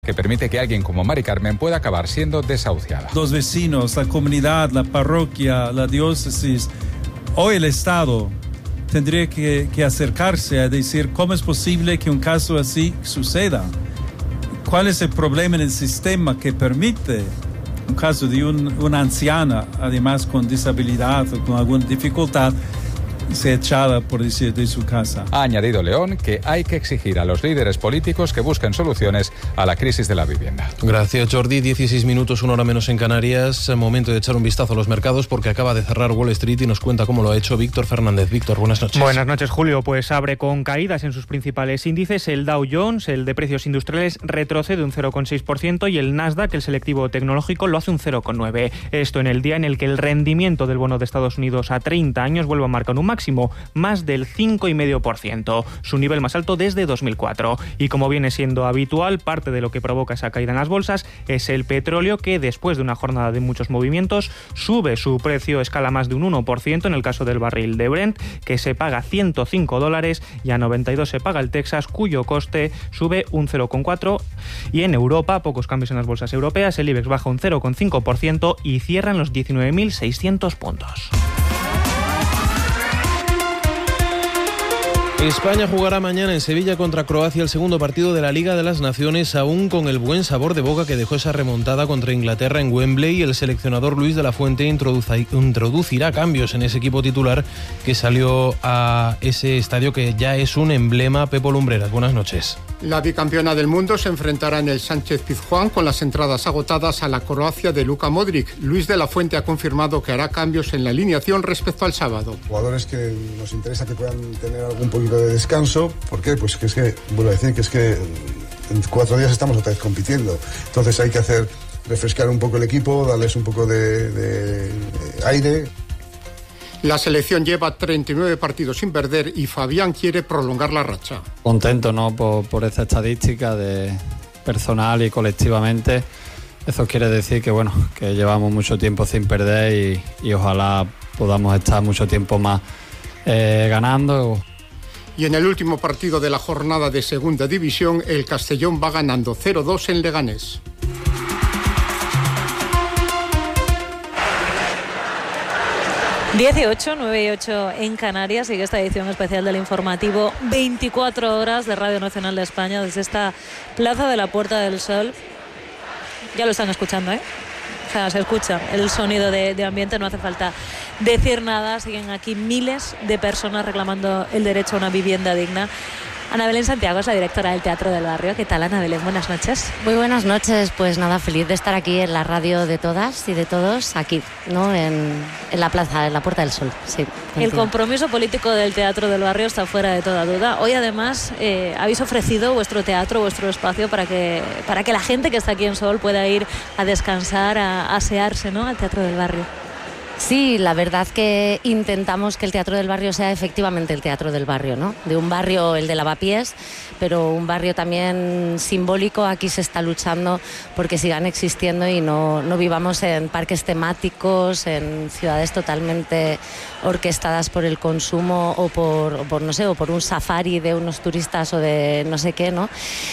que permite que alguien como Mari Carmen pueda acabar siendo desahuciada. Los vecinos, la comunidad, la parroquia, la diócesis o el Estado tendría que acercarse a decir cómo es posible que un caso así suceda. ¿Cuál es el problema en el sistema que permite un caso de una anciana, además con disabilidad o con alguna dificultad, se echada, por decir, de su casa? Ha añadido León que hay que exigir a los líderes políticos que busquen soluciones a la crisis de la vivienda. Gracias, Jordi. 16 minutos, 1 hora menos en Canarias. Momento de echar un vistazo a los mercados porque acaba de cerrar Wall Street y nos cuenta cómo lo ha hecho Víctor Fernández. Víctor, buenas noches. Buenas noches, Julio. Pues abre con caídas en sus principales índices. El Dow Jones, el de precios industriales, retrocede un 0,6% y el Nasdaq, el selectivo tecnológico, lo hace un 0,9%. Esto en el día en el que el rendimiento del bono de Estados Unidos a 30 años vuelve a marcar un máximo, más del 5,5%, su nivel más alto desde 2004. Y como viene siendo habitual, parte de lo que provoca esa caída en las bolsas es el petróleo, que después de una jornada de muchos movimientos sube su precio, escala más de un 1% en el caso del barril de Brent, que se paga $105, y a 92 se paga el Texas, cuyo coste sube un 0,4%. Y en Europa, pocos cambios en las bolsas europeas, el IBEX baja un 0,5% y cierran los 19.600 puntos. España jugará mañana en Sevilla contra Croacia el segundo partido de la Liga de las Naciones, aún con el buen sabor de boca que dejó esa remontada contra Inglaterra en Wembley. El seleccionador Luis de la Fuente introducirá cambios en ese equipo titular que salió a ese estadio que ya es un emblema. Pepo Lumbreras, buenas noches. La bicampeona del mundo se enfrentará en el Sánchez-Pizjuán con las entradas agotadas a la Croacia de Luka Modric. Luis de la Fuente ha confirmado que hará cambios en la alineación respecto al sábado. Jugadores que nos interesa que puedan tener algún poquito de descanso. ¿Por qué? Pues que es que, vuelvo a decir, que es que en 4 días estamos otra vez compitiendo. Entonces hay que refrescar un poco el equipo, darles un poco de aire. La selección lleva 39 partidos sin perder y Fabián quiere prolongar la racha. Contento, ¿no?, por esta estadística de personal y colectivamente. Eso quiere decir que, bueno, que llevamos mucho tiempo sin perder y ojalá podamos estar mucho tiempo más ganando. Y en el último partido de la jornada de Segunda División, el Castellón va ganando 0-2 en Leganés. ...18, 9 y 8 en Canarias. Sigue esta edición especial del informativo 24 horas de Radio Nacional de España desde esta Plaza de la Puerta del Sol. Ya lo están escuchando, ¿eh? O sea, se escucha el sonido de ambiente, no hace falta decir nada. Siguen aquí miles de personas reclamando el derecho a una vivienda digna. Ana Belén Santiago es la directora del Teatro del Barrio. ¿Qué tal, Ana Belén? Buenas noches. Muy buenas noches. Pues nada, feliz de estar aquí en la radio de todas y de todos, aquí, ¿no?, en la plaza, en la Puerta del Sol. Sí, el compromiso político del Teatro del Barrio está fuera de toda duda. Hoy, además, habéis ofrecido vuestro teatro, vuestro espacio para que la gente que está aquí en Sol pueda ir a descansar, a asearse, ¿no?, al Teatro del Barrio. Sí, la verdad que intentamos que el Teatro del Barrio sea efectivamente el Teatro del Barrio, ¿no? De un barrio, el de Lavapiés, pero un barrio también simbólico. Aquí se está luchando porque sigan existiendo y no vivamos en parques temáticos, en ciudades totalmente orquestadas por el consumo o por no sé, o por un safari de unos turistas o de no sé qué, ¿no?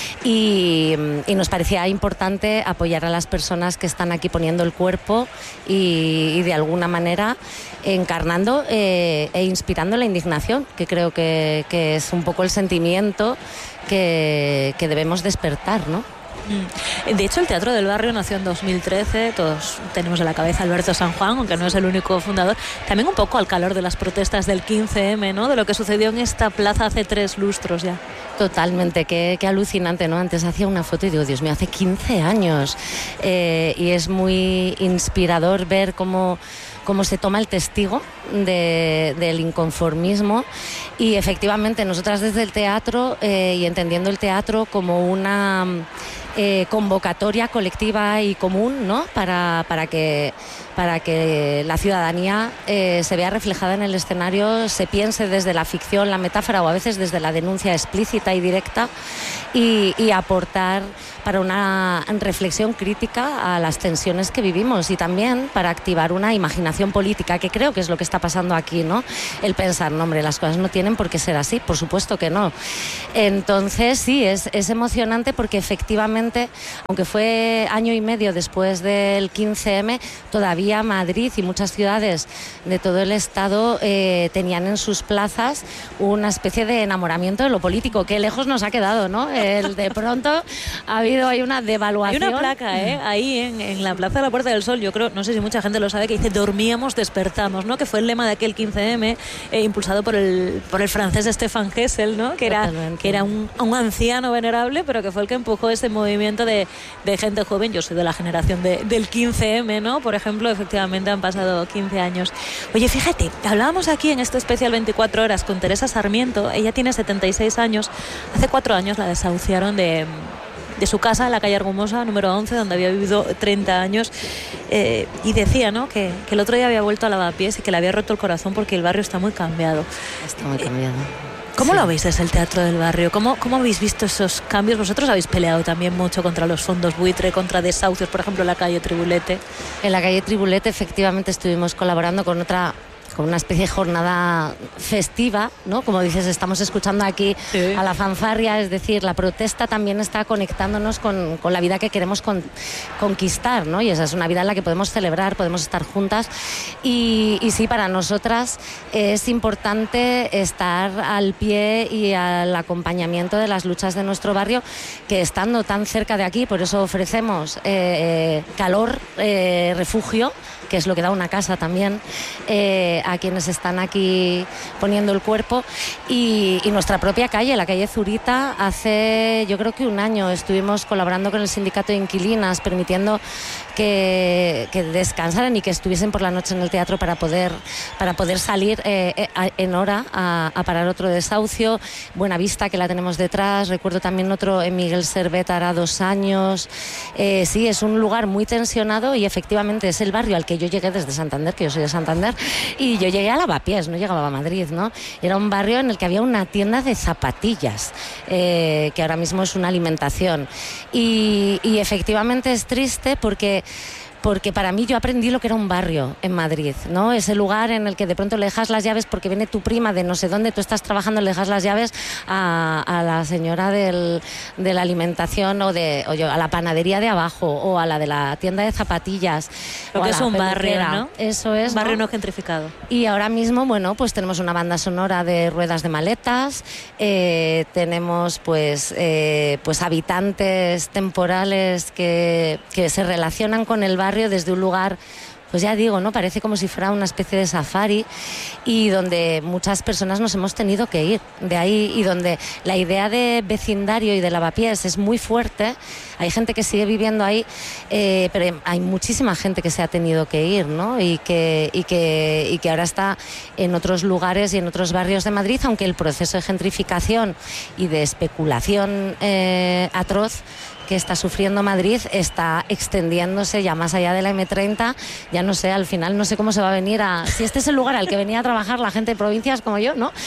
Y nos parecía importante apoyar a las personas que están aquí poniendo el cuerpo y de alguna manera encarnando e inspirando la indignación, que creo que es un poco el sentimiento que debemos despertar, ¿no? De hecho, el Teatro del Barrio nació en 2013, todos tenemos en la cabeza a Alberto San Juan, aunque no es el único fundador, también un poco al calor de las protestas del 15M, ¿no?, de lo que sucedió en esta plaza hace 3 lustros ya. Totalmente, qué alucinante, ¿no? Antes hacía una foto y digo, Dios mío, hace 15 años, y es muy inspirador ver cómo se toma el testigo del inconformismo. Y efectivamente nosotras desde el teatro y entendiendo el teatro como una convocatoria colectiva y común, ¿no?, para que la ciudadanía se vea reflejada en el escenario, se piense desde la ficción, la metáfora o a veces desde la denuncia explícita y directa y aportar para una reflexión crítica a las tensiones que vivimos y también para activar una imaginación política, que creo que es lo que está pasando aquí, ¿no? El pensar, no, hombre, las cosas no tienen por qué ser así, por supuesto que no. Entonces sí, es emocionante porque efectivamente efectivamente, aunque fue año y medio después del 15M, todavía Madrid y muchas ciudades de todo el Estado tenían en sus plazas una especie de enamoramiento de lo político, que lejos nos ha quedado, ¿no? De pronto ha habido ahí una devaluación. Hay una placa, ahí en la Plaza de la Puerta del Sol, yo creo, no sé si mucha gente lo sabe, que dice dormíamos, despertamos, ¿no? Que fue el lema de aquel 15M, impulsado por el francés Stefan Hessel, ¿no? Que era un anciano venerable, pero que fue el que empujó ese movimiento de gente joven. Yo soy de la generación del 15M, ¿no? Por ejemplo, efectivamente han pasado 15 años. Oye, fíjate, hablábamos aquí en este especial 24 horas con Teresa Sarmiento. Ella tiene 76 años. Hace 4 años la desahuciaron de su casa en la calle Argumosa, número 11, donde había vivido 30 años. Y decía, ¿no?, que el otro día había vuelto a Lavapiés y que le había roto el corazón porque el barrio está muy cambiado. Está muy cambiado. ¿Cómo lo veis desde el Teatro del Barrio? ¿Cómo habéis visto esos cambios? Vosotros habéis peleado también mucho contra los fondos buitre, contra desahucios, por ejemplo, en la calle Tribulete. En la calle Tribulete, efectivamente, estuvimos colaborando con una especie de jornada festiva, ¿no? Como dices, estamos escuchando aquí a la fanfarria, es decir, la protesta también está conectándonos con la vida que queremos conquistar, ¿no? Y esa es una vida en la que podemos celebrar, podemos estar juntas y sí, para nosotras es importante estar al pie y al acompañamiento de las luchas de nuestro barrio, que estando tan cerca de aquí, por eso ofrecemos calor, refugio, que es lo que da una casa también, a quienes están aquí poniendo el cuerpo, y nuestra propia calle, la calle Zurita. Hace yo creo que un año estuvimos colaborando con el sindicato de inquilinas, permitiendo que descansaran y que estuviesen por la noche en el teatro para poder salir en hora a parar otro desahucio. Buenavista, que la tenemos detrás, recuerdo también otro en Miguel Servet hará 2 años. Sí, es un lugar muy tensionado y efectivamente es el barrio al que yo llegué desde Santander, que yo soy de Santander, y yo llegué a Lavapiés, no llegaba a Madrid, ¿no? Era un barrio en el que había una tienda de zapatillas, que ahora mismo es una alimentación. Y efectivamente es triste porque para mí yo aprendí lo que era un barrio en Madrid, ¿no? Ese lugar en el que de pronto le dejas las llaves porque viene tu prima de no sé dónde, tú estás trabajando, le dejas las llaves a la señora de la alimentación o a la panadería de abajo o a la de la tienda de zapatillas. Lo que es un barrio, ¿no? Eso es, un barrio no gentrificado. Y ahora mismo, bueno, pues tenemos una banda sonora de ruedas de maletas, tenemos pues habitantes temporales que se relacionan con el barrio desde un lugar, pues ya digo, ¿no? Parece como si fuera una especie de safari, y donde muchas personas nos hemos tenido que ir de ahí, y donde la idea de vecindario y de Lavapiés es muy fuerte. Hay gente que sigue viviendo ahí, pero hay muchísima gente que se ha tenido que ir, ¿no? Y que ahora está en otros lugares y en otros barrios de Madrid, aunque el proceso de gentrificación y de especulación atroz que está sufriendo Madrid está extendiéndose ya más allá de la M30. Ya no sé, al final no sé cómo se va a venir si este es el lugar al que venía a trabajar la gente de provincias como yo, ¿no?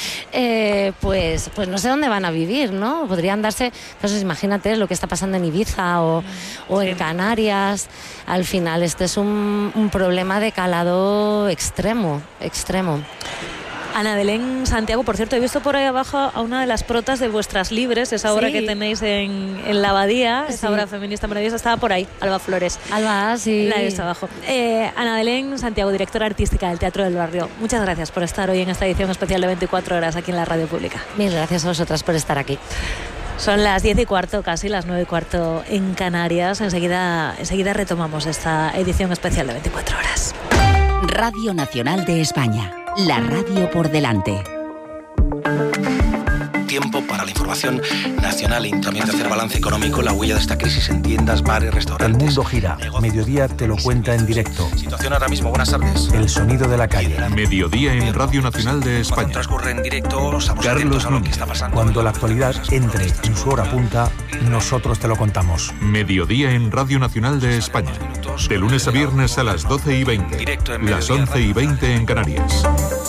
Pues no sé dónde van a vivir, ¿no? Podrían darse, pues imagínate lo que está pasando en Ibiza o en Canarias. Al final este es un problema de calado extremo. Ana Belén Santiago, por cierto, he visto por ahí abajo a una de las protas de Vuestras Libres, esa obra que tenéis en la Abadía, esa obra feminista maravillosa, estaba por ahí, Alba Flores. Alba, sí. La he visto abajo. Ana Belén Santiago, directora artística del Teatro del Barrio, muchas gracias por estar hoy en esta edición especial de 24 horas aquí en la Radio Pública. Mil gracias a vosotras por estar aquí. Son las 10:15, casi las 9:15 en Canarias. Enseguida retomamos esta edición especial de 24 horas. Radio Nacional de España. La radio por delante. Tiempo para la información nacional y también de hacer balance económico, la huella de esta crisis en tiendas, bares, restaurantes. El mundo gira. Mediodía te lo cuenta en directo. Situación ahora mismo, buenas tardes. El sonido de la calle. Mediodía en Radio Nacional de España. Cuando transcurre en directo, estamos atentos a lo que está pasando. Cuando la actualidad entre en su hora punta, nosotros te lo contamos. Mediodía en Radio Nacional de España. De lunes a viernes a las 12:20. Directo en las 11:20 en Canarias.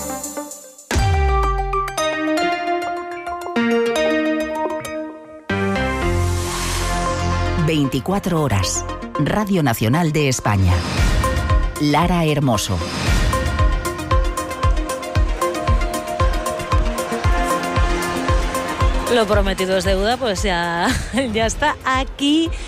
...24 horas... Radio Nacional de España. Lara Hermoso. Lo prometido es deuda, pues ya está aquí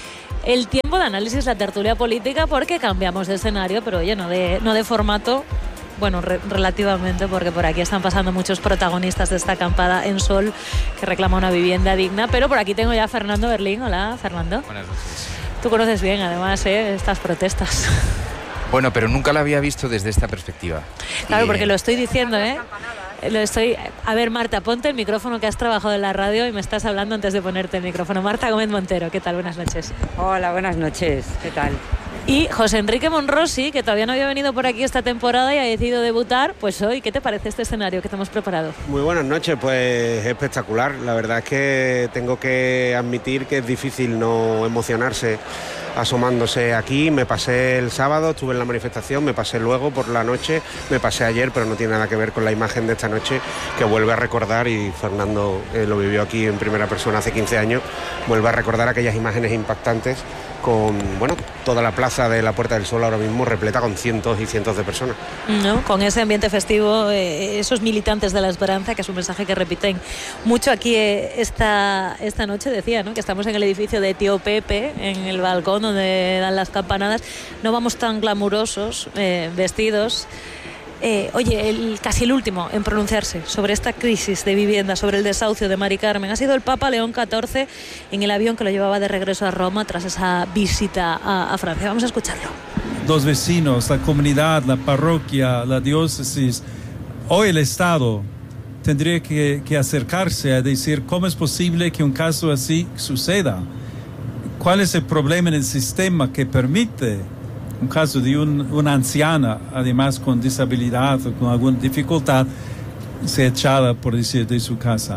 el tiempo de análisis, la tertulia política, porque cambiamos de escenario, pero oye, no de formato. Bueno, relativamente, porque por aquí están pasando muchos protagonistas de esta acampada en Sol que reclama una vivienda digna. Pero por aquí tengo ya a Fernando Berlín. Hola, Fernando. Buenas noches. Tú conoces bien, además, estas protestas. Bueno, pero nunca la había visto desde esta perspectiva. Claro, porque lo estoy diciendo, A ver, Marta, ponte el micrófono, que has trabajado en la radio y me estás hablando antes de ponerte el micrófono. Marta Gómez Montero, ¿qué tal? Buenas noches. Hola, buenas noches. ¿Qué tal? Y José Enrique Monrosi, que todavía no había venido por aquí esta temporada y ha decidido debutar, pues hoy, ¿qué te parece este escenario que te hemos preparado? Muy buenas noches, pues espectacular. La verdad es que tengo que admitir que es difícil no emocionarse asomándose aquí. Me pasé el sábado, estuve en la manifestación, me pasé luego por la noche, me pasé ayer, pero no tiene nada que ver con la imagen de esta noche, que vuelve a recordar, y Fernando lo vivió aquí en primera persona hace 15 años, vuelve a recordar aquellas imágenes impactantes con, bueno, toda la plaza de la Puerta del Sol ahora mismo repleta con cientos y cientos de personas. ¿No? Con ese ambiente festivo, esos militantes de la esperanza, que es un mensaje que repiten mucho aquí esta noche, decía, ¿no?, que estamos en el edificio de Tío Pepe, en el balcón donde dan las campanadas. No vamos tan glamurosos, vestidos. Oye, casi el último en pronunciarse sobre esta crisis de vivienda, sobre el desahucio de Mari Carmen, ha sido el Papa León XIV en el avión que lo llevaba de regreso a Roma tras esa visita a Francia. Vamos a escucharlo. Los vecinos, la comunidad, la parroquia, la diócesis, hoy el Estado tendría que acercarse a decir cómo es posible que un caso así suceda. ¿Cuál es el problema en el sistema que permite un caso de una anciana, además con disabilidad o con alguna dificultad, ser echada, por decir, de su casa?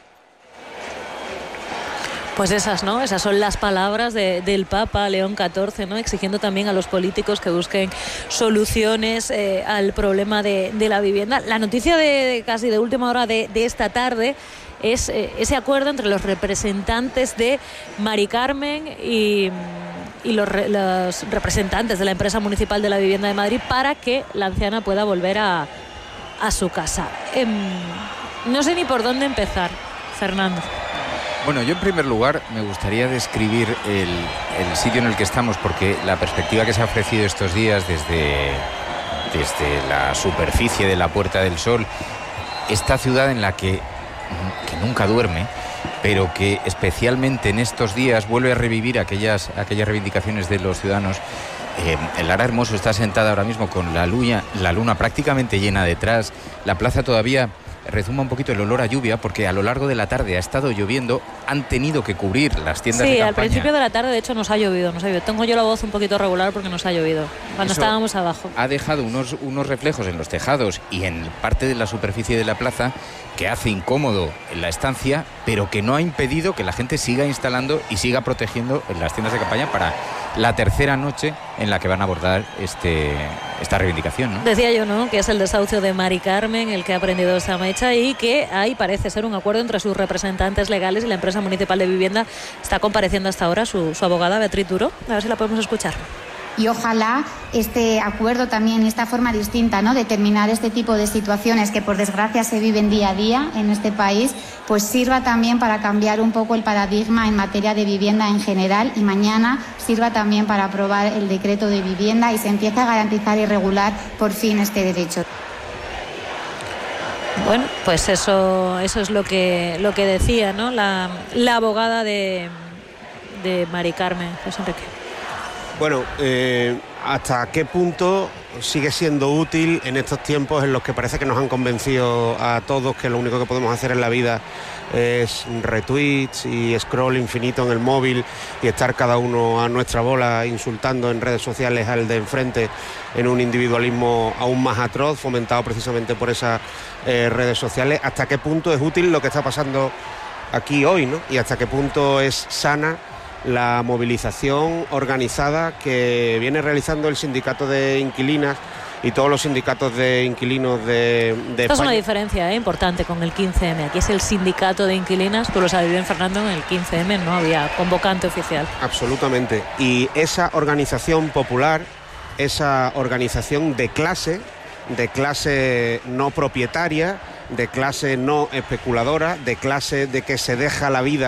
Pues esas son las palabras del Papa León XIV, ¿no?, exigiendo también a los políticos que busquen soluciones al problema de la vivienda. La noticia de casi de última hora de esta tarde es ese acuerdo entre los representantes de Mari Carmen y los representantes de la empresa municipal de la vivienda de Madrid para que la anciana pueda volver a su casa. No sé ni por dónde empezar, Fernando. Bueno, yo en primer lugar me gustaría describir el sitio en el que estamos, porque la perspectiva que se ha ofrecido estos días desde la superficie de la Puerta del Sol, esta ciudad en la que nunca duerme, pero que especialmente en estos días vuelve a revivir aquellas reivindicaciones de los ciudadanos. El Lara Hermoso está sentada ahora mismo con la luna prácticamente llena detrás. La plaza todavía rezuma un poquito el olor a lluvia, porque a lo largo de la tarde ha estado lloviendo, han tenido que cubrir las tiendas de campaña. Sí, al principio de la tarde de hecho nos ha llovido. Tengo yo la voz un poquito regular porque nos ha llovido cuando estábamos abajo. Ha dejado unos reflejos en los tejados y en parte de la superficie de la plaza que hace incómodo la estancia, pero que no ha impedido que la gente siga instalando y siga protegiendo las tiendas de campaña para la tercera noche en la que van a abordar esta reivindicación, ¿no? Decía yo, ¿no?, que es el desahucio de Mari Carmen el que ha prendido esa mecha, y que ahí parece ser un acuerdo entre sus representantes legales y la empresa municipal de vivienda. Está compareciendo hasta ahora su abogada Beatriz Duro. A ver si la podemos escuchar. Y ojalá este acuerdo también, esta forma distinta, ¿no?, de terminar este tipo de situaciones que por desgracia se viven día a día en este país, pues sirva también para cambiar un poco el paradigma en materia de vivienda en general, y mañana sirva también para aprobar el decreto de vivienda y se empiece a garantizar y regular por fin este derecho. Bueno, pues eso es lo que decía, ¿no?, la abogada de Mari Carmen, José Enrique. Bueno, ¿hasta qué punto sigue siendo útil en estos tiempos en los que parece que nos han convencido a todos que lo único que podemos hacer en la vida es retweets y scroll infinito en el móvil y estar cada uno a nuestra bola insultando en redes sociales al de enfrente en un individualismo aún más atroz, fomentado precisamente por esas redes sociales? ¿Hasta qué punto es útil lo que está pasando aquí hoy, ¿no? Y hasta qué punto es sana la movilización organizada que viene realizando el sindicato de inquilinas y todos los sindicatos de inquilinos de España. Esto es una diferencia importante con el 15M. Aquí es el sindicato de inquilinas, tú lo sabes bien, Fernando, en el 15M no había convocante oficial. Absolutamente. Y esa organización popular, esa organización de clase no propietaria, de clase no especuladora, de clase de que se deja la vida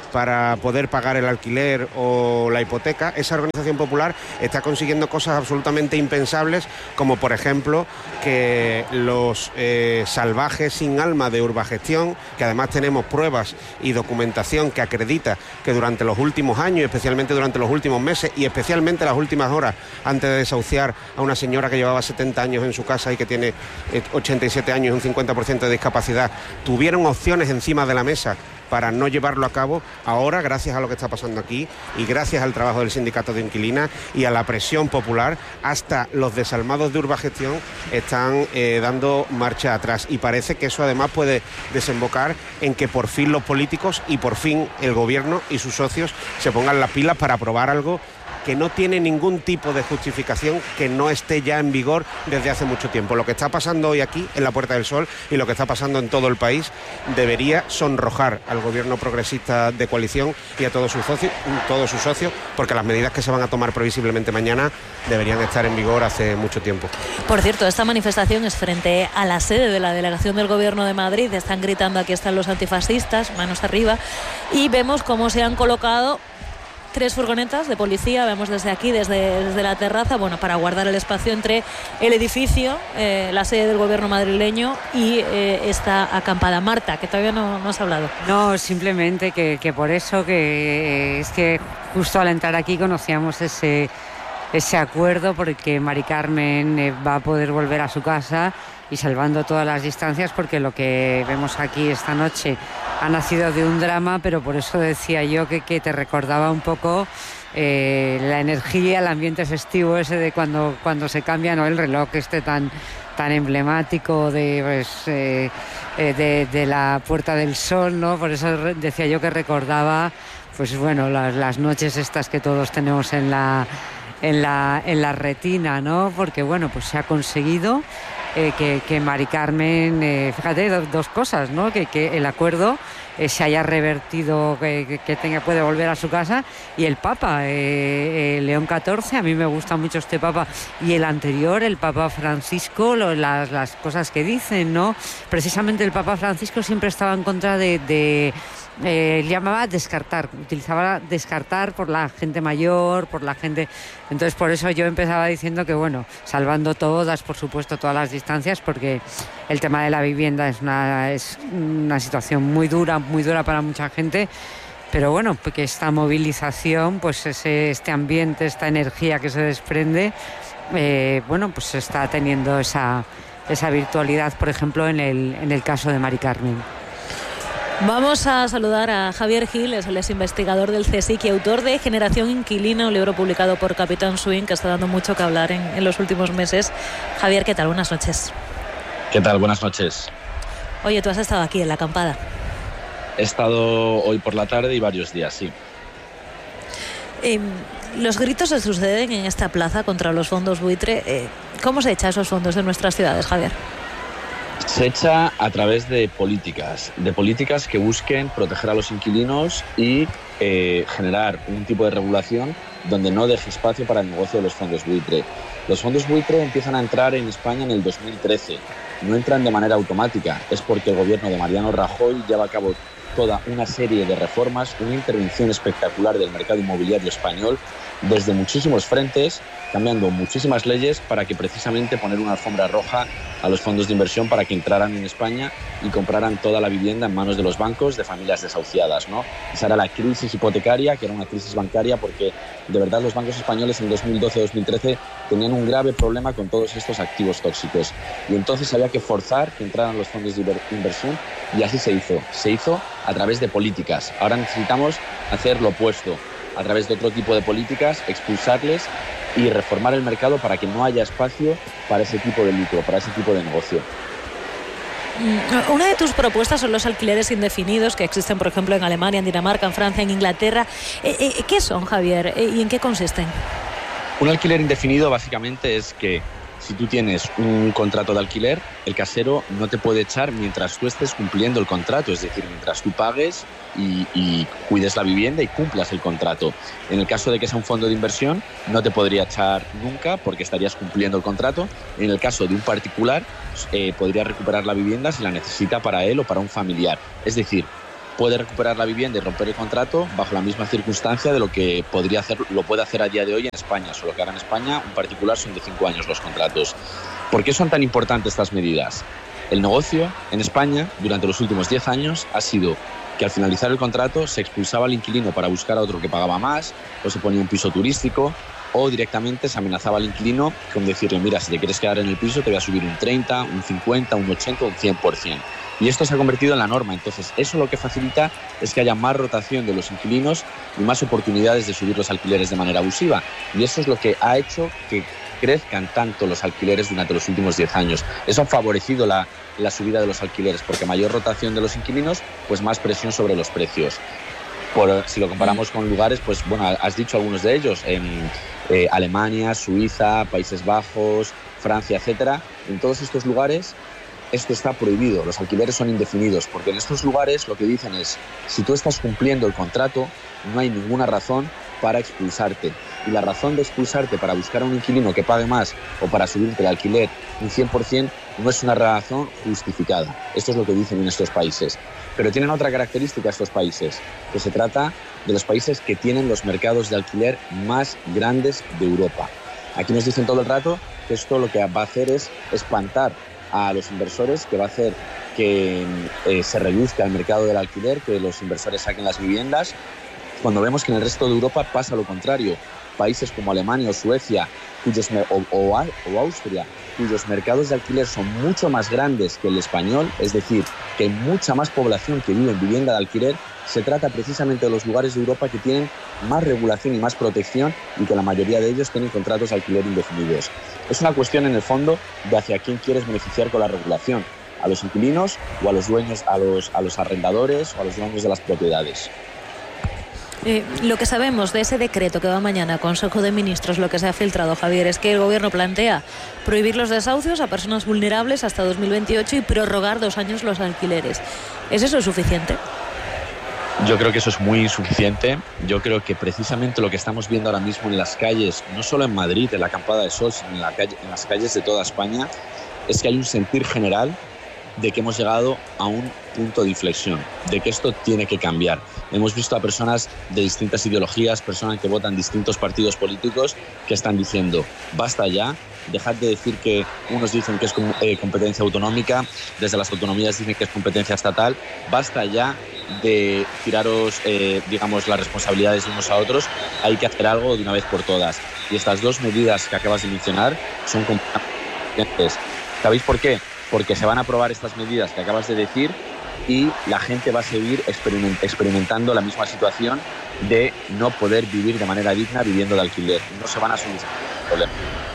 para poder pagar el alquiler o la hipoteca, esa organización popular está consiguiendo cosas absolutamente impensables, como por ejemplo que los salvajes sin alma de Urbagestión, que además tenemos pruebas y documentación que acredita que durante los últimos años, especialmente durante los últimos meses y especialmente las últimas horas antes de desahuciar a una señora que llevaba 70 años en su casa y que tiene 87 años y un 50% de discapacidad, tuvieron opciones encima de la mesa para no llevarlo a cabo. Ahora, gracias a lo que está pasando aquí y gracias al trabajo del sindicato de inquilinas y a la presión popular, hasta los desalmados de Urbagestión están dando marcha atrás, y parece que eso además puede desembocar en que por fin los políticos y por fin el gobierno y sus socios se pongan las pilas para aprobar algo que no tiene ningún tipo de justificación, que no esté ya en vigor desde hace mucho tiempo. Lo que está pasando hoy aquí en la Puerta del Sol y lo que está pasando en todo el país debería sonrojar al gobierno progresista de coalición y a todos sus socios, porque las medidas que se van a tomar previsiblemente mañana deberían estar en vigor hace mucho tiempo. Por cierto, esta manifestación es frente a la sede de la delegación del Gobierno de Madrid. Están gritando: aquí están los antifascistas, manos arriba, y vemos cómo se han colocado 3 furgonetas de policía, vemos desde aquí, desde la terraza, bueno, para guardar el espacio entre el edificio, la sede del gobierno madrileño y esta acampada. Marta, que todavía no has hablado. No, simplemente que por eso, que es que justo al entrar aquí conocíamos ese acuerdo, porque Mari Carmen va a poder volver a su casa y salvando todas las distancias, porque lo que vemos aquí esta noche ha nacido de un drama, pero por eso decía yo que te recordaba un poco la energía, el ambiente festivo ese de cuando se cambia, ¿no?, el reloj este tan emblemático de la Puerta del Sol, ¿no? Por eso decía yo que recordaba, pues bueno, las noches estas que todos tenemos en la retina, ¿no? Porque bueno, pues se ha conseguido que Mari Carmen, fíjate, dos cosas, ¿no? Que el acuerdo se haya revertido, que puede volver a su casa, y el Papa, León XIV, a mí me gusta mucho este Papa, y el anterior, el Papa Francisco, las cosas que dicen, ¿no? Precisamente el Papa Francisco siempre estaba en contra llamaba descartar, utilizaba descartar por la gente mayor, por la gente. Entonces por eso yo empezaba diciendo que bueno, salvando todas, por supuesto, todas las distancias, porque el tema de la vivienda es una situación muy dura para mucha gente, pero bueno, porque esta movilización, pues este ambiente, esta energía que se desprende, bueno, pues está teniendo esa virtualidad, por ejemplo, en el caso de Mari Carmen. Vamos a saludar a Javier Gil, es el investigador del CSIC y autor de Generación Inquilina, un libro publicado por Capitán Swing, que está dando mucho que hablar en los últimos meses. Javier, ¿qué tal? Buenas noches. ¿Qué tal? Buenas noches. Oye, tú has estado aquí en la acampada. He estado hoy por la tarde y varios días, sí. Los gritos se suceden en esta plaza contra los fondos buitre. ¿Cómo se echa esos fondos de nuestras ciudades, Javier? Se echa a través de políticas que busquen proteger a los inquilinos y generar un tipo de regulación donde no deje espacio para el negocio de los fondos buitre. Los fondos buitre empiezan a entrar en España en el 2013. No entran de manera automática, es porque el gobierno de Mariano Rajoy lleva a cabo toda una serie de reformas, una intervención espectacular del mercado inmobiliario español desde muchísimos frentes, cambiando muchísimas leyes para que precisamente poner una alfombra roja a los fondos de inversión para que entraran en España y compraran toda la vivienda en manos de los bancos, de familias desahuciadas, ¿no? Esa era la crisis hipotecaria, que era una crisis bancaria, porque de verdad los bancos españoles en 2012-2013 tenían un grave problema con todos estos activos tóxicos. Y entonces había que forzar que entraran los fondos de inversión, y así se hizo. Se hizo a través de políticas. Ahora necesitamos hacer lo opuesto, a través de otro tipo de políticas, expulsarles y reformar el mercado para que no haya espacio para ese tipo de lucro, para ese tipo de negocio. Una de tus propuestas son los alquileres indefinidos que existen, por ejemplo, en Alemania, en Dinamarca, en Francia, en Inglaterra. ¿Qué son, Javier? ¿Y en qué consisten? Un alquiler indefinido básicamente es que si tú tienes un contrato de alquiler, el casero no te puede echar mientras tú estés cumpliendo el contrato, es decir, mientras tú pagues y cuides la vivienda y cumplas el contrato. En el caso de que sea un fondo de inversión, no te podría echar nunca porque estarías cumpliendo el contrato. En el caso de un particular, podría recuperar la vivienda si la necesita para él o para un familiar. Es decir, puede recuperar la vivienda y romper el contrato bajo la misma circunstancia de lo que lo puede hacer a día de hoy en España, solo que ahora en España un particular son de 5 años los contratos. ¿Por qué son tan importantes estas medidas? El negocio en España durante los últimos 10 años ha sido que al finalizar el contrato se expulsaba al inquilino para buscar a otro que pagaba más, o se ponía un piso turístico, o directamente se amenazaba al inquilino con decirle, mira, si te quieres quedar en el piso te voy a subir un 30, un 50, un 80 o un 100%. Y esto se ha convertido en la norma. Entonces, eso lo que facilita es que haya más rotación de los inquilinos y más oportunidades de subir los alquileres de manera abusiva. Y eso es lo que ha hecho que crezcan tanto los alquileres durante los últimos 10 años. Eso ha favorecido la subida de los alquileres, porque mayor rotación de los inquilinos, pues más presión sobre los precios. Si lo comparamos con lugares, pues bueno, has dicho algunos de ellos, Alemania, Suiza, Países Bajos, Francia, etcétera. En todos estos lugares esto está prohibido, los alquileres son indefinidos, porque en estos lugares lo que dicen es, si tú estás cumpliendo el contrato, no hay ninguna razón para expulsarte. Y la razón de expulsarte para buscar a un inquilino que pague más o para subirte el alquiler un 100% no es una razón justificada. Esto es lo que dicen en estos países. Pero tienen otra característica estos países, que se trata de los países que tienen los mercados de alquiler más grandes de Europa. Aquí nos dicen todo el rato que esto lo que va a hacer es espantar a los inversores, que va a hacer que se reduzca el mercado del alquiler, que los inversores saquen las viviendas, cuando vemos que en el resto de Europa pasa lo contrario. Países como Alemania o Suecia o Austria, cuyos mercados de alquiler son mucho más grandes que el español, es decir, que hay mucha más población que vive en vivienda de alquiler, se trata precisamente de los lugares de Europa que tienen más regulación y más protección y que la mayoría de ellos tienen contratos de alquiler indefinidos. Es una cuestión en el fondo de hacia quién quieres beneficiar con la regulación, a los inquilinos o a los dueños, a los arrendadores o a los dueños de las propiedades. Lo que sabemos de ese decreto que va mañana a Consejo de Ministros, lo que se ha filtrado, Javier, es que el Gobierno plantea prohibir los desahucios a personas vulnerables hasta 2028 y prorrogar 2 años los alquileres. ¿Es eso suficiente? Yo creo que eso es muy insuficiente. Yo creo que precisamente lo que estamos viendo ahora mismo en las calles, no solo en Madrid, en la Acampada de Sol, sino en las calles de toda España, es que hay un sentir general de que hemos llegado a un punto de inflexión, de que esto tiene que cambiar. Hemos visto a personas de distintas ideologías, personas que votan distintos partidos políticos, que están diciendo, basta ya, dejad de decir que unos dicen que es competencia autonómica, desde las autonomías dicen que es competencia estatal, basta ya de tiraros, digamos, las responsabilidades de unos a otros, hay que hacer algo de una vez por todas. Y estas 2 medidas que acabas de mencionar son completamente. ¿Sabéis por qué? Porque se van a aprobar estas medidas que acabas de decir y la gente va a seguir experimentando la misma situación de no poder vivir de manera digna viviendo de alquiler. No se van a solucionar el problema.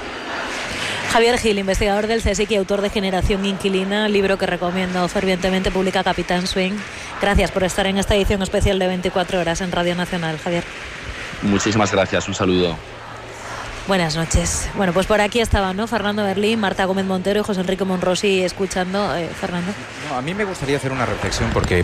Javier Gil, investigador del CSIC y autor de Generación Inquilina, libro que recomiendo fervientemente, publica Capitán Swing. Gracias por estar en esta edición especial de 24 horas en Radio Nacional, Javier. Muchísimas gracias, un saludo. Buenas noches. Bueno, pues por aquí estaban, ¿no? Fernando Berlín, Marta Gómez Montero y José Enrique Monrosi escuchando. Fernando. No, a mí me gustaría hacer una reflexión porque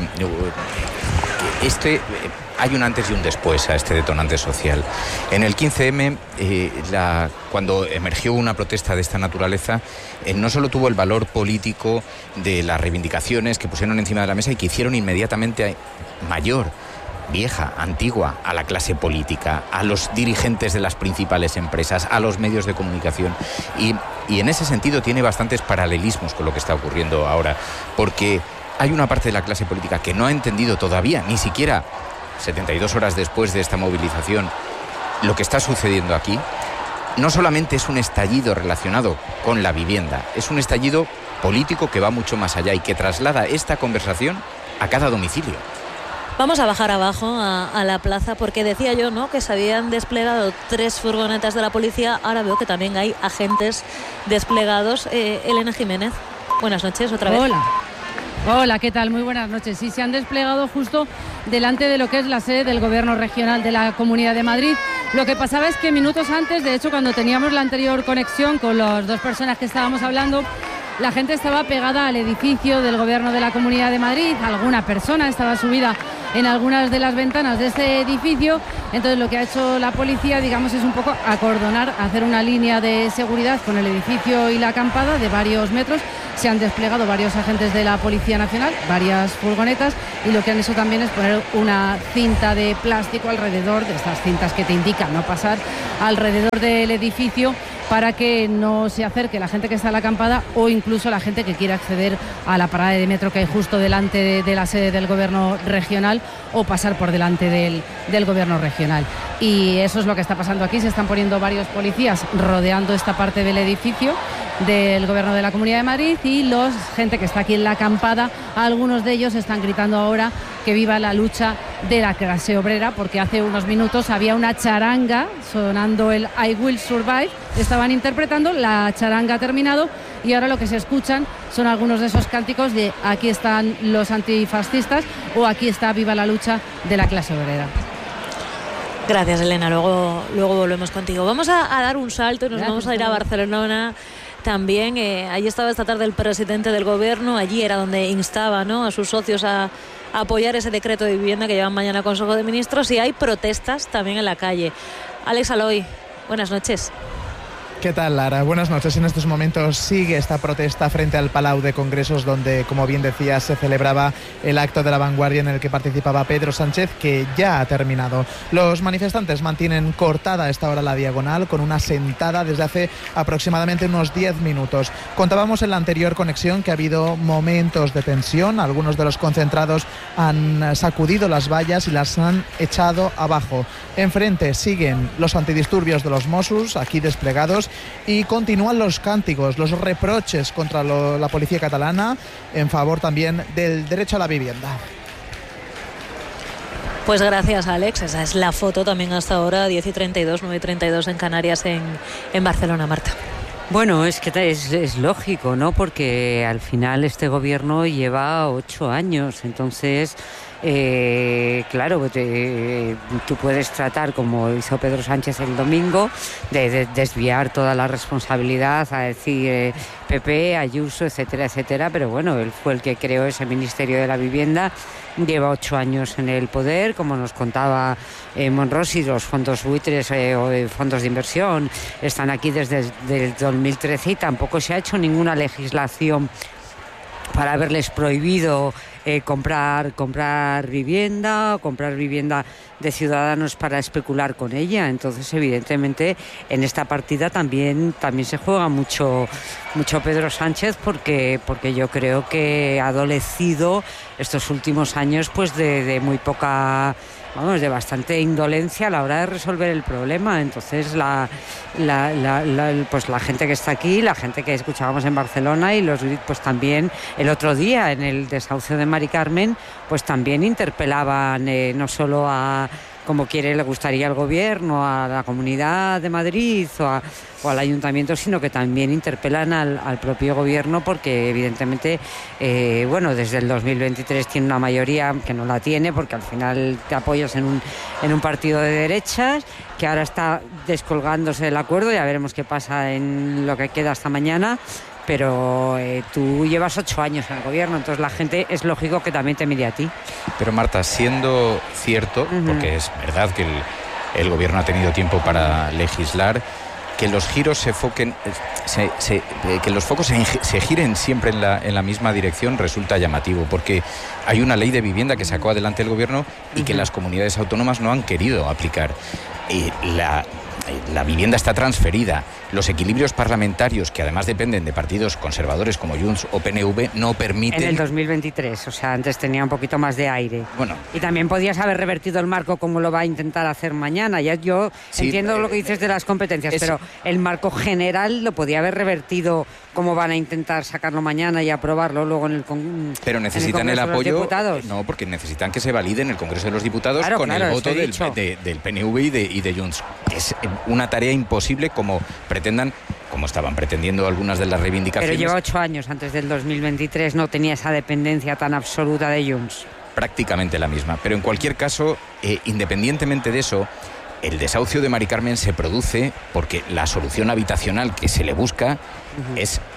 hay un antes y un después a este detonante social. En el 15M, cuando emergió una protesta de esta naturaleza, no solo tuvo el valor político de las reivindicaciones que pusieron encima de la mesa y que hicieron inmediatamente mayor, vieja, antigua, a la clase política, a los dirigentes de las principales empresas, a los medios de comunicación. Y en ese sentido tiene bastantes paralelismos con lo que está ocurriendo ahora, porque hay una parte de la clase política que no ha entendido todavía, ni siquiera 72 horas después de esta movilización, lo que está sucediendo aquí. No solamente es un estallido relacionado con la vivienda, es un estallido político que va mucho más allá y que traslada esta conversación a cada domicilio. Vamos a bajar abajo a la plaza porque decía yo, ¿no?, que se habían desplegado 3 furgonetas de la policía. Ahora veo que también hay agentes desplegados. Elena Jiménez, buenas noches otra vez. Hola, ¿qué tal? Muy buenas noches. Sí, se han desplegado justo delante de lo que es la sede del Gobierno Regional de la Comunidad de Madrid. Lo que pasaba es que minutos antes, de hecho, cuando teníamos la anterior conexión con las 2 personas que estábamos hablando, la gente estaba pegada al edificio del Gobierno de la Comunidad de Madrid, alguna persona estaba subida en algunas de las ventanas de este edificio. Entonces lo que ha hecho la policía, digamos, es un poco acordonar, hacer una línea de seguridad con el edificio y la acampada de varios metros. Se han desplegado varios agentes de la Policía Nacional, varias furgonetas, y lo que han hecho también es poner una cinta de plástico alrededor de estas cintas que te indican no pasar alrededor del edificio, para que no se acerque la gente que está en la acampada o incluso la gente que quiera acceder a la parada de metro que hay justo delante de la sede del Gobierno regional o pasar por delante del Gobierno regional. Y eso es lo que está pasando aquí. Se están poniendo varios policías rodeando esta parte del edificio del Gobierno de la Comunidad de Madrid, y la gente que está aquí en la acampada, algunos de ellos están gritando ahora que viva la lucha de la clase obrera, porque hace unos minutos había una charanga sonando el I Will Survive, estaban interpretando, la charanga ha terminado y ahora lo que se escuchan son algunos de esos cánticos de aquí están los antifascistas o aquí está viva la lucha de la clase obrera. Gracias, Elena, luego volvemos contigo. Vamos a dar un salto y nos vamos a ir a Barcelona. También allí estaba esta tarde el presidente del Gobierno, allí era donde instaba, ¿no?, a sus socios a apoyar ese decreto de vivienda que llevan mañana a Consejo de Ministros, y hay protestas también en la calle. Alex Aloy, buenas noches. ¿Qué tal, Lara? Buenas noches. En estos momentos sigue esta protesta frente al Palau de Congresos, donde, como bien decías, se celebraba el acto de la vanguardia en el que participaba Pedro Sánchez, que ya ha terminado. Los manifestantes mantienen cortada a esta hora la diagonal con una sentada desde hace aproximadamente unos 10 minutos. Contábamos en la anterior conexión que ha habido momentos de tensión. Algunos de los concentrados han sacudido las vallas y las han echado abajo. Enfrente siguen los antidisturbios de los Mossos, aquí desplegados, y continúan los cánticos, los reproches contra la policía catalana en favor también del derecho a la vivienda. Pues gracias, Alex. Esa es la foto también hasta ahora, 10:32, 9:32 en Canarias, en Barcelona, Marta. Bueno, es que es lógico, ¿no? Porque al final este gobierno lleva 8 años, entonces... claro, tú puedes tratar, como hizo Pedro Sánchez el domingo, de desviar toda la responsabilidad a decir PP, Ayuso, etcétera, etcétera, pero bueno, él fue el que creó ese Ministerio de la Vivienda, lleva 8 años en el poder, como nos contaba Monrosi, los fondos buitres o fondos de inversión están aquí desde el 2013 y tampoco se ha hecho ninguna legislación para haberles prohibido comprar vivienda de ciudadanos para especular con ella. Entonces, evidentemente, en esta partida también se juega mucho Pedro Sánchez, porque yo creo que ha adolecido estos últimos años pues de muy poca... de bastante indolencia a la hora de resolver el problema. Entonces pues la gente que está aquí, la gente que escuchábamos en Barcelona y pues también el otro día en el desahucio de Mari Carmen, pues también interpelaban no solo a como le gustaría al gobierno, a la Comunidad de Madrid o al ayuntamiento, sino que también interpelan al propio gobierno, porque evidentemente desde el 2023 tiene una mayoría que no la tiene, porque al final te apoyas en un partido de derechas que ahora está descolgándose del acuerdo. Ya veremos qué pasa en lo que queda hasta mañana, pero tú llevas 8 años en el gobierno, entonces la gente es lógico que también te mire a ti. Pero Marta, siendo cierto, porque es verdad que el gobierno ha tenido tiempo para legislar, que los giros se foquen, que los focos se giren siempre en la misma dirección resulta llamativo, porque hay una ley de vivienda que sacó adelante el gobierno y que las comunidades autónomas no han querido aplicar. La vivienda está transferida. Los equilibrios parlamentarios, que además dependen de partidos conservadores como Junts o PNV, no permiten... En el 2023, o sea, antes tenía un poquito más de aire. Bueno. Y también podías haber revertido el marco como lo va a intentar hacer mañana. Ya yo entiendo lo que dices de las competencias, pero el marco general lo podía haber revertido como van a intentar sacarlo mañana y aprobarlo luego en el Congreso. Pero necesitan el apoyo... No, porque necesitan que se valide en el Congreso de los Diputados el voto del PNV y de Junts. Es una tarea imposible como estaban pretendiendo algunas de las reivindicaciones. Pero lleva 8 años antes del 2023, no tenía esa dependencia tan absoluta de Junts. Prácticamente la misma, pero en cualquier caso, independientemente de eso, el desahucio de Mari Carmen se produce porque la solución habitacional que se le busca es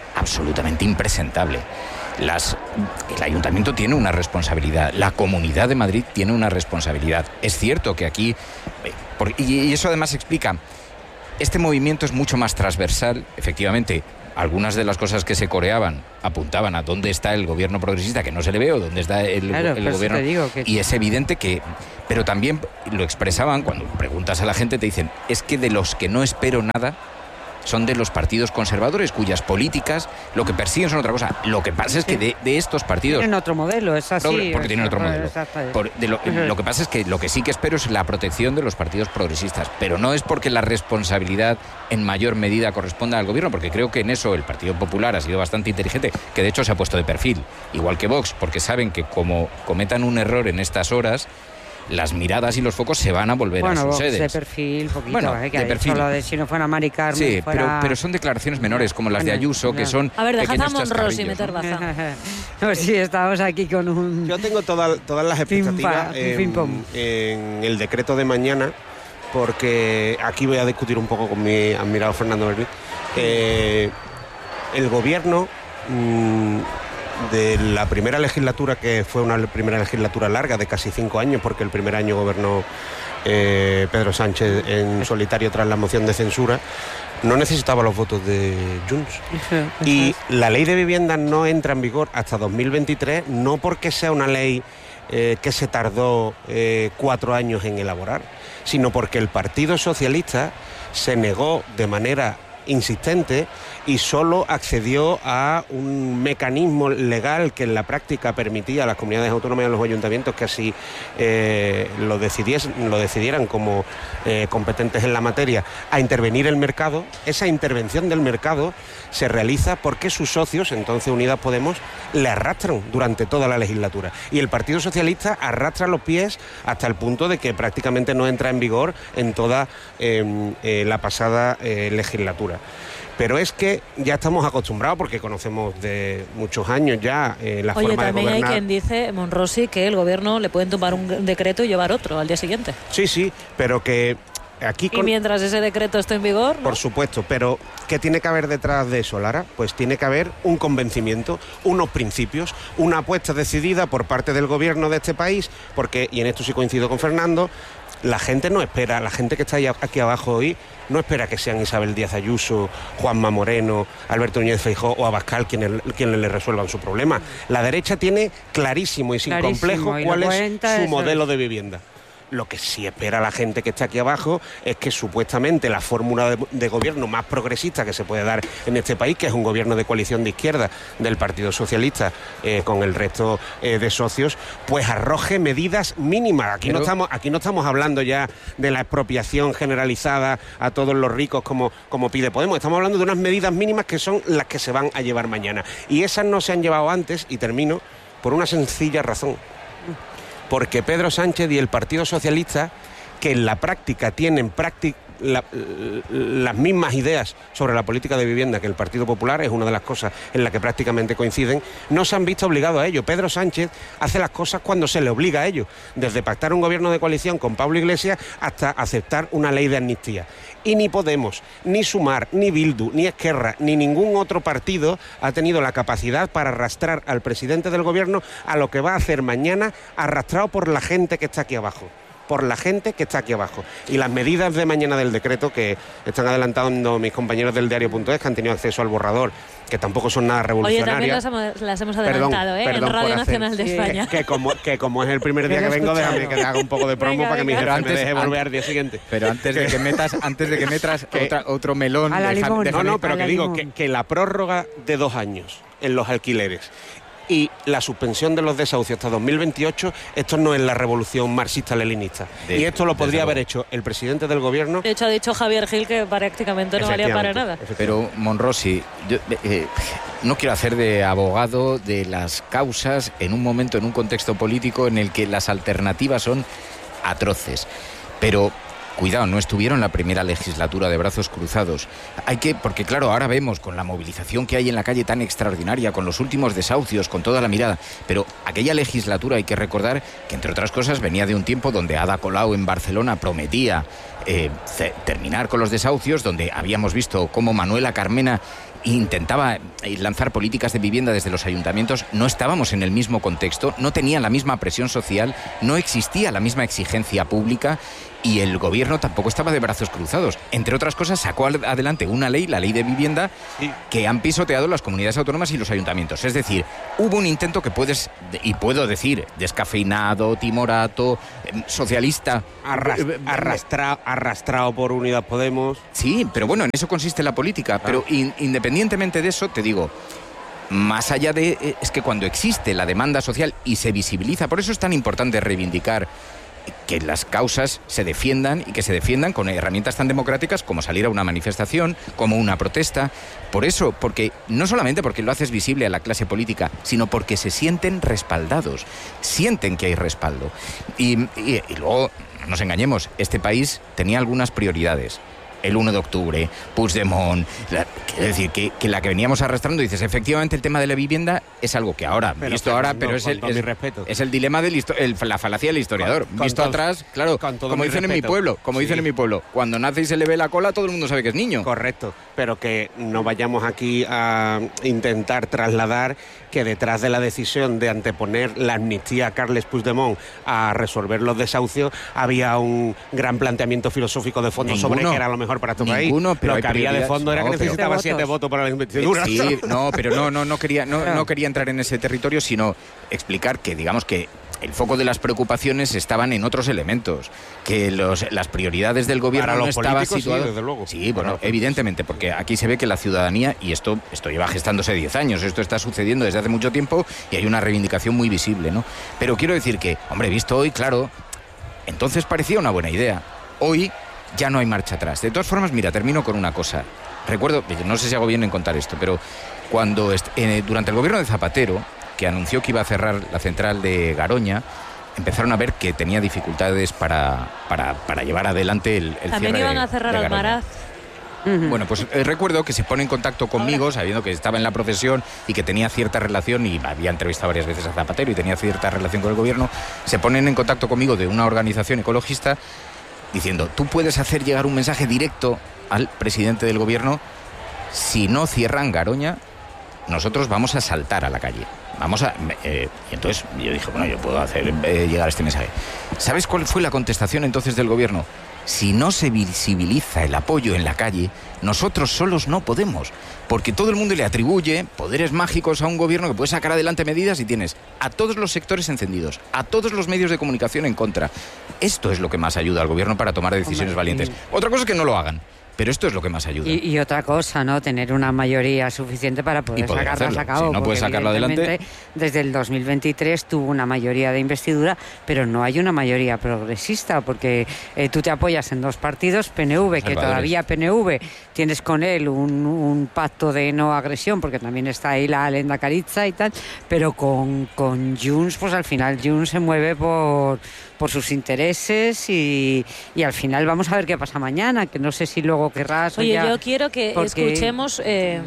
absolutamente impresentable. El ayuntamiento tiene una responsabilidad, la Comunidad de Madrid tiene una responsabilidad. Es cierto que aquí, y eso además explica, este movimiento es mucho más transversal, efectivamente. Algunas de las cosas que se coreaban apuntaban a dónde está el gobierno progresista, que no se le ve, o dónde está el gobierno. Te digo que... Y es evidente que... Pero también lo expresaban, cuando preguntas a la gente, te dicen, es que de los que no espero nada son de los partidos conservadores, cuyas políticas lo que persiguen son otra cosa. Lo que pasa es que de estos partidos... Tienen otro modelo, es así. Porque tienen otro modelo. Lo que pasa es que lo que sí que espero es la protección de los partidos progresistas, pero no es porque la responsabilidad en mayor medida corresponda al gobierno, porque creo que en eso el Partido Popular ha sido bastante inteligente, que de hecho se ha puesto de perfil, igual que Vox, porque saben que como cometan un error en estas horas, las miradas y los focos se van a volver a sus sedes. De perfil, poquito, que de perfil. Lo de si no fuera Mari Carmen, sí, fuera... pero son declaraciones menores, como las de Ayuso, que son a ver, dejad a Monrosi chascarrillos, meter baza. No, sí, estamos aquí con un... Yo tengo todas las expectativas en el decreto de mañana, porque aquí voy a discutir un poco con mi admirado Fernando Berni. El gobierno... de la primera legislatura, que fue una primera legislatura larga de casi 5 años, porque el primer año gobernó Pedro Sánchez en solitario tras la moción de censura, no necesitaba los votos de Junts. Y la ley de vivienda no entra en vigor hasta 2023, no porque sea una ley que se tardó 4 años en elaborar, sino porque el Partido Socialista se negó de manera insistente y solo accedió a un mecanismo legal que en la práctica permitía a las comunidades autónomas y a los ayuntamientos que así lo decidieran como competentes en la materia, a intervenir el mercado. Esa intervención del mercado se realiza porque sus socios, entonces Unidas Podemos, le arrastran durante toda la legislatura. Y el Partido Socialista arrastra los pies hasta el punto de que prácticamente no entra en vigor en toda la pasada legislatura. Pero es que ya estamos acostumbrados, porque conocemos de muchos años ya la forma de gobernar. Oye, también hay quien dice, Monrosi, que el gobierno le pueden tomar un decreto y llevar otro al día siguiente. Sí, pero que aquí... Y mientras ese decreto esté en vigor, ¿no? Por supuesto, pero ¿qué tiene que haber detrás de eso, Lara? Pues tiene que haber un convencimiento, unos principios, una apuesta decidida por parte del gobierno de este país, porque, y en esto sí coincido con Fernando, la gente no espera, la gente que está aquí abajo hoy, no espera que sean Isabel Díaz Ayuso, Juanma Moreno, Alberto Núñez Feijóo o Abascal quienes le resuelvan su problema. La derecha tiene clarísimo y sin complejo cuál es su modelo de vivienda. Lo que sí espera la gente que está aquí abajo es que supuestamente la fórmula de gobierno más progresista que se puede dar en este país, que es un gobierno de coalición de izquierda del Partido Socialista con el resto de socios, pues arroje medidas mínimas. Aquí no estamos hablando ya de la expropiación generalizada a todos los ricos como pide Podemos. Estamos hablando de unas medidas mínimas que son las que se van a llevar mañana. Y esas no se han llevado antes, y termino, por una sencilla razón. Porque Pedro Sánchez y el Partido Socialista, que en la práctica tienen las mismas ideas sobre la política de vivienda que el Partido Popular, es una de las cosas en las que prácticamente coinciden, no se han visto obligados a ello. Pedro Sánchez hace las cosas cuando se le obliga a ello, desde pactar un gobierno de coalición con Pablo Iglesias hasta aceptar una ley de amnistía. Y ni Podemos, ni Sumar, ni Bildu, ni Esquerra, ni ningún otro partido ha tenido la capacidad para arrastrar al presidente del gobierno a lo que va a hacer mañana, arrastrado por la gente que está aquí abajo. Y las medidas de mañana del decreto, que están adelantando mis compañeros del diario.es, que han tenido acceso al borrador, que tampoco son nada revolucionarias. Oye, también las hemos adelantado, en Radio Nacional de España. Que como es el primer día que vengo, déjame que haga un poco de promo para que mi jefe me deje volver al día siguiente. Pero antes de que metas otro melón... Pero que digo que la prórroga de 2 años en los alquileres y la suspensión de los desahucios hasta 2028, esto no es la revolución marxista-leninista. Y esto lo podría haber hecho el presidente del gobierno. De hecho, ha dicho Javier Gil que prácticamente no valía para nada. Pero, Monrosi, yo no quiero hacer de abogado de las causas en un momento, en un contexto político en el que las alternativas son atroces. Pero... cuidado, no estuvieron la primera legislatura de brazos cruzados. Porque claro, ahora vemos con la movilización que hay en la calle tan extraordinaria, con los últimos desahucios, con toda la mirada, pero aquella legislatura hay que recordar que, entre otras cosas, venía de un tiempo donde Ada Colau en Barcelona prometía terminar con los desahucios, donde habíamos visto cómo Manuela Carmena intentaba lanzar políticas de vivienda desde los ayuntamientos, no estábamos en el mismo contexto, no tenían la misma presión social, no existía la misma exigencia pública y el gobierno tampoco estaba de brazos cruzados. Entre otras cosas, sacó adelante una ley, la ley de vivienda, que han pisoteado las comunidades autónomas y los ayuntamientos. Es decir, hubo un intento que puedo decir, descafeinado, timorato, socialista. Arrastrado por Unidas Podemos. Sí, pero bueno, en eso consiste la política. Pero independientemente de eso, te digo, más allá de... es que cuando existe la demanda social y se visibiliza, por eso es tan importante reivindicar que las causas se defiendan y que se defiendan con herramientas tan democráticas como salir a una manifestación, como una protesta. Por eso, porque no solamente porque lo haces visible a la clase política, sino porque se sienten respaldados, sienten que hay respaldo. Y luego, no nos engañemos, este país tenía algunas prioridades. El 1 de octubre, Puigdemont, quiero decir que la que veníamos arrastrando, dices, efectivamente el tema de la vivienda es algo que ahora, pero es el dilema la falacia del historiador. Visto atrás, claro, como dicen en mi pueblo, cuando nace y se le ve la cola, todo el mundo sabe que es niño. Correcto, pero que no vayamos aquí a intentar trasladar que detrás de la decisión de anteponer la amnistía a Carles Puigdemont a resolver los desahucios había un gran planteamiento filosófico de fondo sobre qué era lo mejor para este país. Pero lo que había de fondo era que necesitaba 7 votos para la investidura. Sí, pero no quería entrar en ese territorio, sino explicar que, digamos que el foco de las preocupaciones estaban en otros elementos, que las prioridades del gobierno no estaban situadas. Sí, desde luego. Sí, bueno, evidentemente, porque aquí se ve que la ciudadanía, y esto lleva gestándose 10 años, esto está sucediendo desde hace mucho tiempo y hay una reivindicación muy visible, ¿no? Pero quiero decir que, hombre, visto hoy, claro, entonces parecía una buena idea. Hoy ya no hay marcha atrás. De todas formas, mira, termino con una cosa. Recuerdo, no sé si hago bien en contar esto, pero cuando durante el gobierno de Zapatero, que anunció que iba a cerrar la central de Garoña, empezaron a ver que tenía dificultades para llevar adelante el cierre de Garoña. También iban a cerrar Almaraz. Bueno, pues recuerdo que se pone en contacto conmigo, sabiendo que estaba en la profesión y que tenía cierta relación, y había entrevistado varias veces a Zapatero y tenía cierta relación con el gobierno, se ponen en contacto conmigo de una organización ecologista diciendo, tú puedes hacer llegar un mensaje directo al presidente del gobierno, si no cierran Garoña, nosotros vamos a saltar a la calle. Y entonces yo dije, bueno, yo puedo hacer llegar este mensaje. ¿Sabes cuál fue la contestación entonces del gobierno? Si no se visibiliza el apoyo en la calle, nosotros solos no podemos, porque todo el mundo le atribuye poderes mágicos a un gobierno que puede sacar adelante medidas y tienes a todos los sectores encendidos, a todos los medios de comunicación en contra. Esto es lo que más ayuda al gobierno para tomar decisiones valientes. Otra cosa es que no lo hagan. Pero esto es lo que más ayuda. Y otra cosa, ¿no? Tener una mayoría suficiente para poder sacarlas a cabo. Si no puedes sacarlo adelante. Desde el 2023 tuvo una mayoría de investidura, pero no hay una mayoría progresista, porque tú te apoyas en dos partidos, PNV, que todavía PNV, tienes con él un pacto de no agresión, porque también está ahí la Lehendakaritza y tal, pero con Junts, pues al final Junts se mueve por sus intereses y al final vamos a ver qué pasa mañana, que no sé si luego querrás. Oye, yo quiero que escuchemos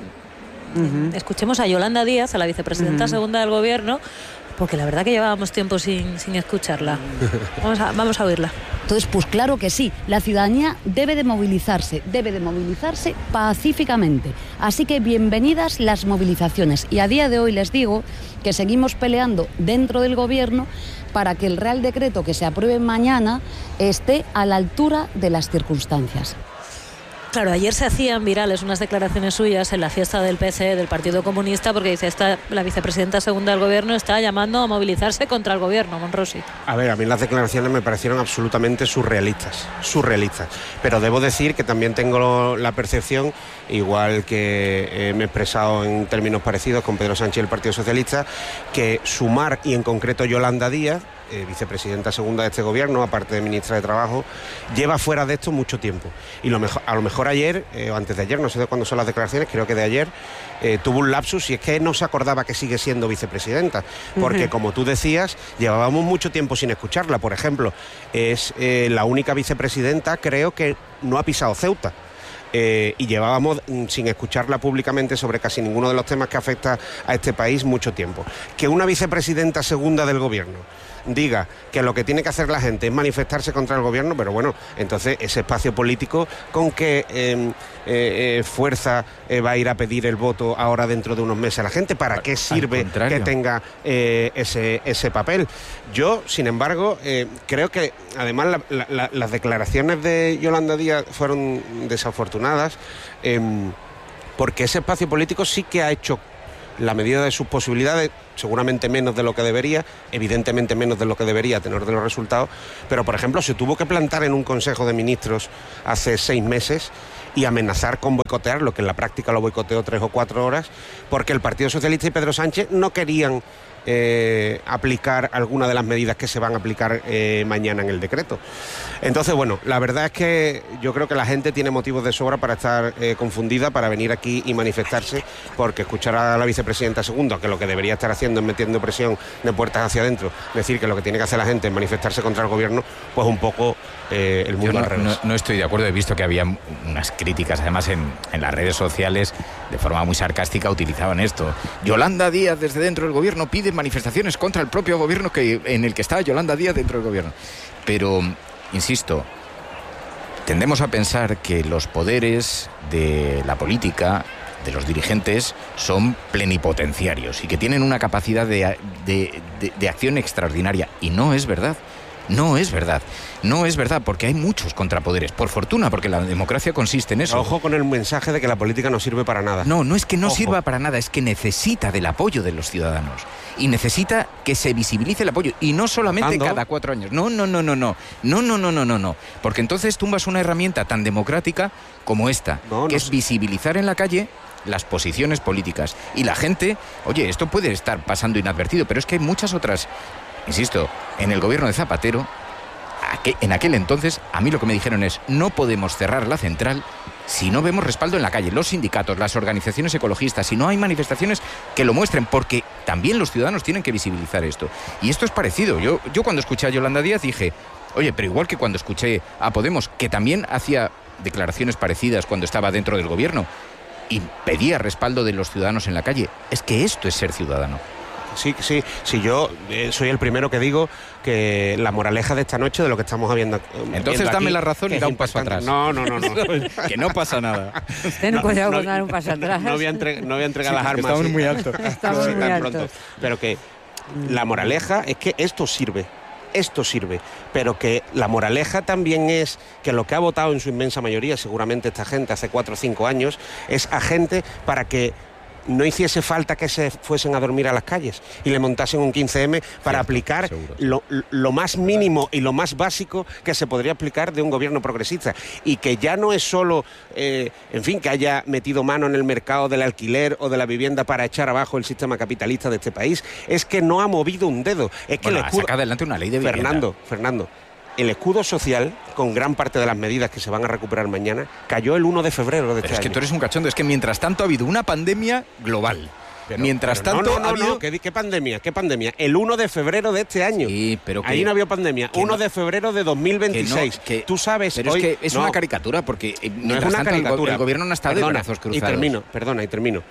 a Yolanda Díaz, a la vicepresidenta segunda del gobierno, porque la verdad que llevábamos tiempo sin escucharla. Vamos a oírla. Entonces, pues claro que sí, la ciudadanía debe de movilizarse pacíficamente. Así que bienvenidas las movilizaciones. Y a día de hoy les digo que seguimos peleando dentro del gobierno para que el Real Decreto que se apruebe mañana esté a la altura de las circunstancias. Claro, ayer se hacían virales unas declaraciones suyas en la fiesta del PCE, del Partido Comunista, porque dice, la vicepresidenta segunda del gobierno está llamando a movilizarse contra el gobierno, Monrosi. A ver, a mí las declaraciones me parecieron absolutamente surrealistas, pero debo decir que también tengo la percepción, igual que me he expresado en términos parecidos con Pedro Sánchez y el Partido Socialista, que Sumar, y en concreto Yolanda Díaz, vicepresidenta segunda de este gobierno, aparte de ministra de Trabajo, lleva fuera de esto mucho tiempo. Y a lo mejor ayer, o antes de ayer, no sé de cuándo son las declaraciones, creo que de ayer, tuvo un lapsus y es que no se acordaba que sigue siendo vicepresidenta. Porque, como tú decías, llevábamos mucho tiempo sin escucharla. Por ejemplo, es la única vicepresidenta, creo, que no ha pisado Ceuta. Y llevábamos sin escucharla públicamente sobre casi ninguno de los temas que afecta a este país mucho tiempo. Que una vicepresidenta segunda del gobierno diga que lo que tiene que hacer la gente es manifestarse contra el gobierno, pero bueno, entonces ese espacio político, ¿con qué fuerza va a ir a pedir el voto ahora dentro de unos meses a la gente? ¿Para qué sirve que tenga ese papel? Yo, sin embargo, creo que además las declaraciones de Yolanda Díaz fueron desafortunadas, porque ese espacio político sí que ha hecho la medida de sus posibilidades, seguramente menos de lo que debería, evidentemente menos de lo que debería a tenor de los resultados, pero por ejemplo se tuvo que plantar en un Consejo de Ministros hace 6 meses y amenazar con boicotear, lo que en la práctica lo boicoteó 3 o 4 horas, porque el Partido Socialista y Pedro Sánchez no querían aplicar alguna de las medidas que se van a aplicar mañana en el decreto. Entonces, bueno, la verdad es que yo creo que la gente tiene motivos de sobra para estar confundida, para venir aquí y manifestarse, porque escuchar a la vicepresidenta segunda, que lo que debería estar haciendo es metiendo presión de puertas hacia adentro, decir que lo que tiene que hacer la gente es manifestarse contra el gobierno, pues un poco el mundo al revés. No estoy de acuerdo, he visto que había unas críticas, además en las redes sociales, de forma muy sarcástica utilizaban esto. Yolanda Díaz desde dentro del gobierno pide manifestaciones contra el propio gobierno en el que está Yolanda Díaz dentro del gobierno. Pero, insisto, tendemos a pensar que los poderes de la política, de los dirigentes, son plenipotenciarios y que tienen una capacidad de acción extraordinaria. Y no es verdad. No es verdad, no es verdad, porque hay muchos contrapoderes, por fortuna, porque la democracia consiste en eso. Ojo con el mensaje de que la política no sirve para nada. No es que no sirva para nada, es que necesita del apoyo de los ciudadanos y necesita que se visibilice el apoyo, y no solamente cada 4 años. No, porque entonces tumbas una herramienta tan democrática como esta, que es visibilizar en la calle las posiciones políticas. Y la gente, oye, esto puede estar pasando inadvertido, pero es que hay muchas otras. Insisto, en el gobierno de Zapatero, en aquel entonces, a mí lo que me dijeron es: no podemos cerrar la central si no vemos respaldo en la calle, los sindicatos, las organizaciones ecologistas, si no hay manifestaciones que lo muestren, porque también los ciudadanos tienen que visibilizar esto. Y esto es parecido. Yo cuando escuché a Yolanda Díaz dije, oye, pero igual que cuando escuché a Podemos, que también hacía declaraciones parecidas cuando estaba dentro del gobierno y pedía respaldo de los ciudadanos en la calle, es que esto es ser ciudadano. Sí, yo soy el primero que digo que la moraleja de esta noche, de lo que estamos viendo. Entonces dame la razón y da un paso atrás. No. Que no pasa nada. Usted no puede dar un paso atrás. No voy a entregar las armas. Estamos muy alto. Estamos muy altos. Pronto. Pero que la moraleja es que esto sirve, pero que la moraleja también es que lo que ha votado en su inmensa mayoría, seguramente esta gente hace 4 o 5 años, es a gente para que no hiciese falta que se fuesen a dormir a las calles y le montasen un 15M para aplicar lo más mínimo y lo más básico que se podría aplicar de un gobierno progresista, y que ya no es solo, que haya metido mano en el mercado del alquiler o de la vivienda para echar abajo el sistema capitalista de este país, es que no ha movido un dedo. Es que saca adelante una ley de vivienda. Fernando, el escudo social, con gran parte de las medidas que se van a recuperar mañana, cayó el 1 de febrero de este año. Es que tú eres un cachondo, es que mientras tanto ha habido una pandemia global. ¿Qué pandemia? ¿Qué pandemia? El 1 de febrero de este año. Sí, pero ahí no había pandemia. 1 de febrero de 2026. Tú sabes. Pero es que es una caricatura, porque no es una caricatura. El gobierno no ha estado de brazos cruzados. Y termino.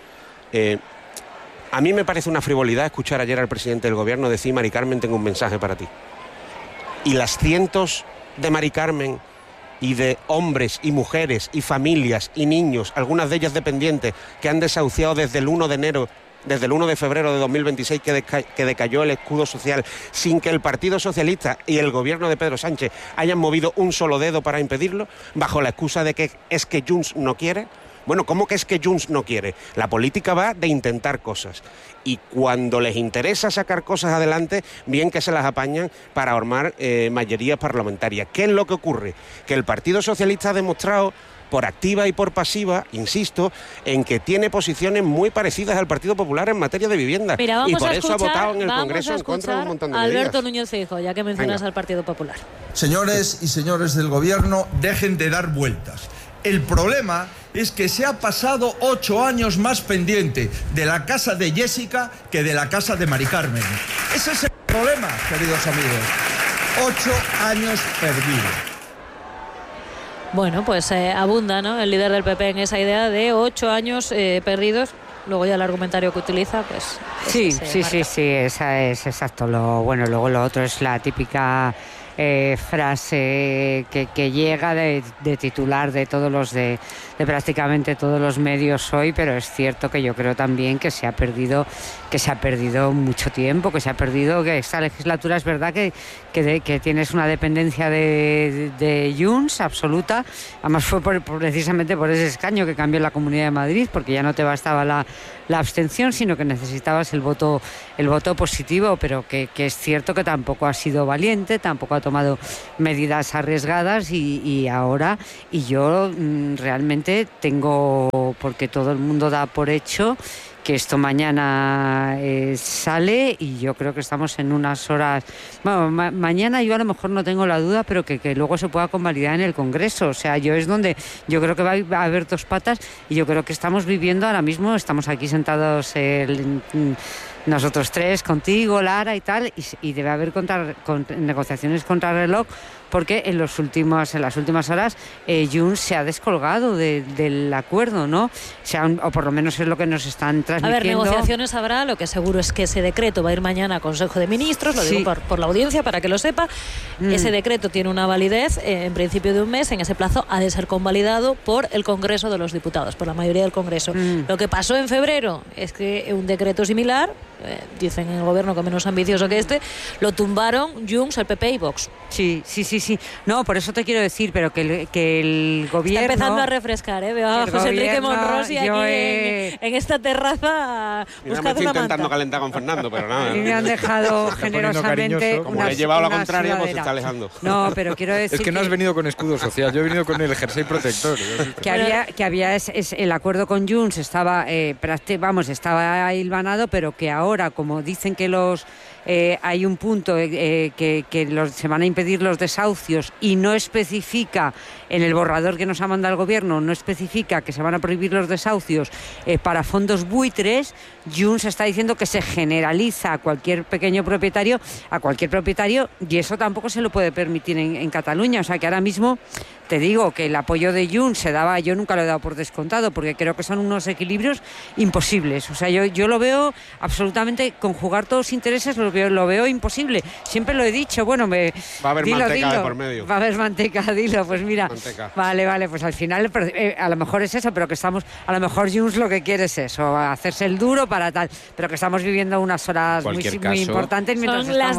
A mí me parece una frivolidad escuchar ayer al presidente del gobierno decir: Mari Carmen, tengo un mensaje para ti. Y las cientos de Mari Carmen y de hombres y mujeres y familias y niños, algunas de ellas dependientes, que han desahuciado desde el 1 de febrero de 2026 que decayó el escudo social, sin que el Partido Socialista y el gobierno de Pedro Sánchez hayan movido un solo dedo para impedirlo, bajo la excusa de que es que Junts no quiere. Bueno, ¿cómo que es que Junts no quiere? La política va de intentar cosas. Y cuando les interesa sacar cosas adelante, bien que se las apañan para armar mayorías parlamentarias. ¿Qué es lo que ocurre? Que el Partido Socialista ha demostrado, por activa y por pasiva, insisto, en que tiene posiciones muy parecidas al Partido Popular en materia de vivienda. Mira, y por eso ha votado en el Congreso en contra de un montón de medidas. Alberto Núñez Feijóo, ya que mencionas al Partido Popular. Señores y señores del Gobierno, dejen de dar vueltas. El problema es que se ha pasado 8 años más pendiente de la casa de Jessica que de la casa de Mari Carmen. Ese es el problema, queridos amigos. 8 años perdidos. Bueno, pues abunda, ¿no?, el líder del PP en esa idea de 8 años perdidos luego ya el argumentario que utiliza, pues... Sí, esa es exacto. Luego lo otro es la típica frase que llega de titular de todos los de prácticamente todos los medios hoy, pero es cierto que yo creo también que se ha perdido mucho tiempo, que esta legislatura es verdad que tienes una dependencia de Junts absoluta. Además fue precisamente por ese escaño que cambió la Comunidad de Madrid, porque ya no te bastaba la abstención, sino que necesitabas el voto positivo, pero que es cierto que tampoco ha sido valiente, tampoco ha tomado medidas arriesgadas y ahora, y yo realmente tengo, porque todo el mundo da por hecho que esto mañana sale, y yo creo que estamos en unas horas, bueno, mañana yo a lo mejor no tengo la duda, pero que luego se pueda convalidar en el Congreso. O sea, es donde yo creo que va a haber dos patas, y yo creo que estamos viviendo ahora mismo, estamos aquí sentados nosotros tres, contigo, Lara y tal, y debe haber negociaciones contra reloj, porque en las últimas horas Junts se ha descolgado del acuerdo, ¿no? O por lo menos es lo que nos están transmitiendo. A ver, negociaciones habrá, lo que seguro es que ese decreto va a ir mañana a Consejo de Ministros, lo digo por la audiencia, para que lo sepa. Ese decreto tiene una validez en principio de un mes, en ese plazo ha de ser convalidado por el Congreso de los Diputados, por la mayoría del Congreso. Lo que pasó en febrero es que un decreto similar, dicen en el gobierno que menos ambicioso que este, lo tumbaron Junts, el PP y Vox. Sí. No, por eso te quiero decir, pero que el gobierno... Está empezando a refrescar, Veo a José Enrique Monrosi aquí en esta terraza. Mira, me estoy intentando calentar con Fernando, pero nada. Y me han dejado generosamente... Como le he llevado la contraria, pues se está alejando. No, pero quiero decir... Es que no has venido con escudo social, yo he venido con el jersey protector. Que había el acuerdo con Junts estaba hilvanado, pero que ahora, como dicen que hay un punto se van a impedir los desahucios y no especifica en el borrador que nos ha mandado el gobierno, no especifica que se van a prohibir los desahucios para fondos buitres. Junts está diciendo que se generaliza a cualquier pequeño propietario, y eso tampoco se lo puede permitir en Cataluña. O sea que ahora mismo te digo que el apoyo de Junts se daba, yo nunca lo he dado por descontado, porque creo que son unos equilibrios imposibles. O sea, yo lo veo absolutamente, conjugar todos los intereses lo veo imposible. Siempre lo he dicho, va a haber manteca de por medio. Va a haber manteca, dilo, pues mira. Manteca. Vale, pues al final a lo mejor es eso, pero que estamos, a lo mejor Junts lo que quiere es eso, hacerse el duro para tal, pero que estamos viviendo unas horas muy importantes. Son las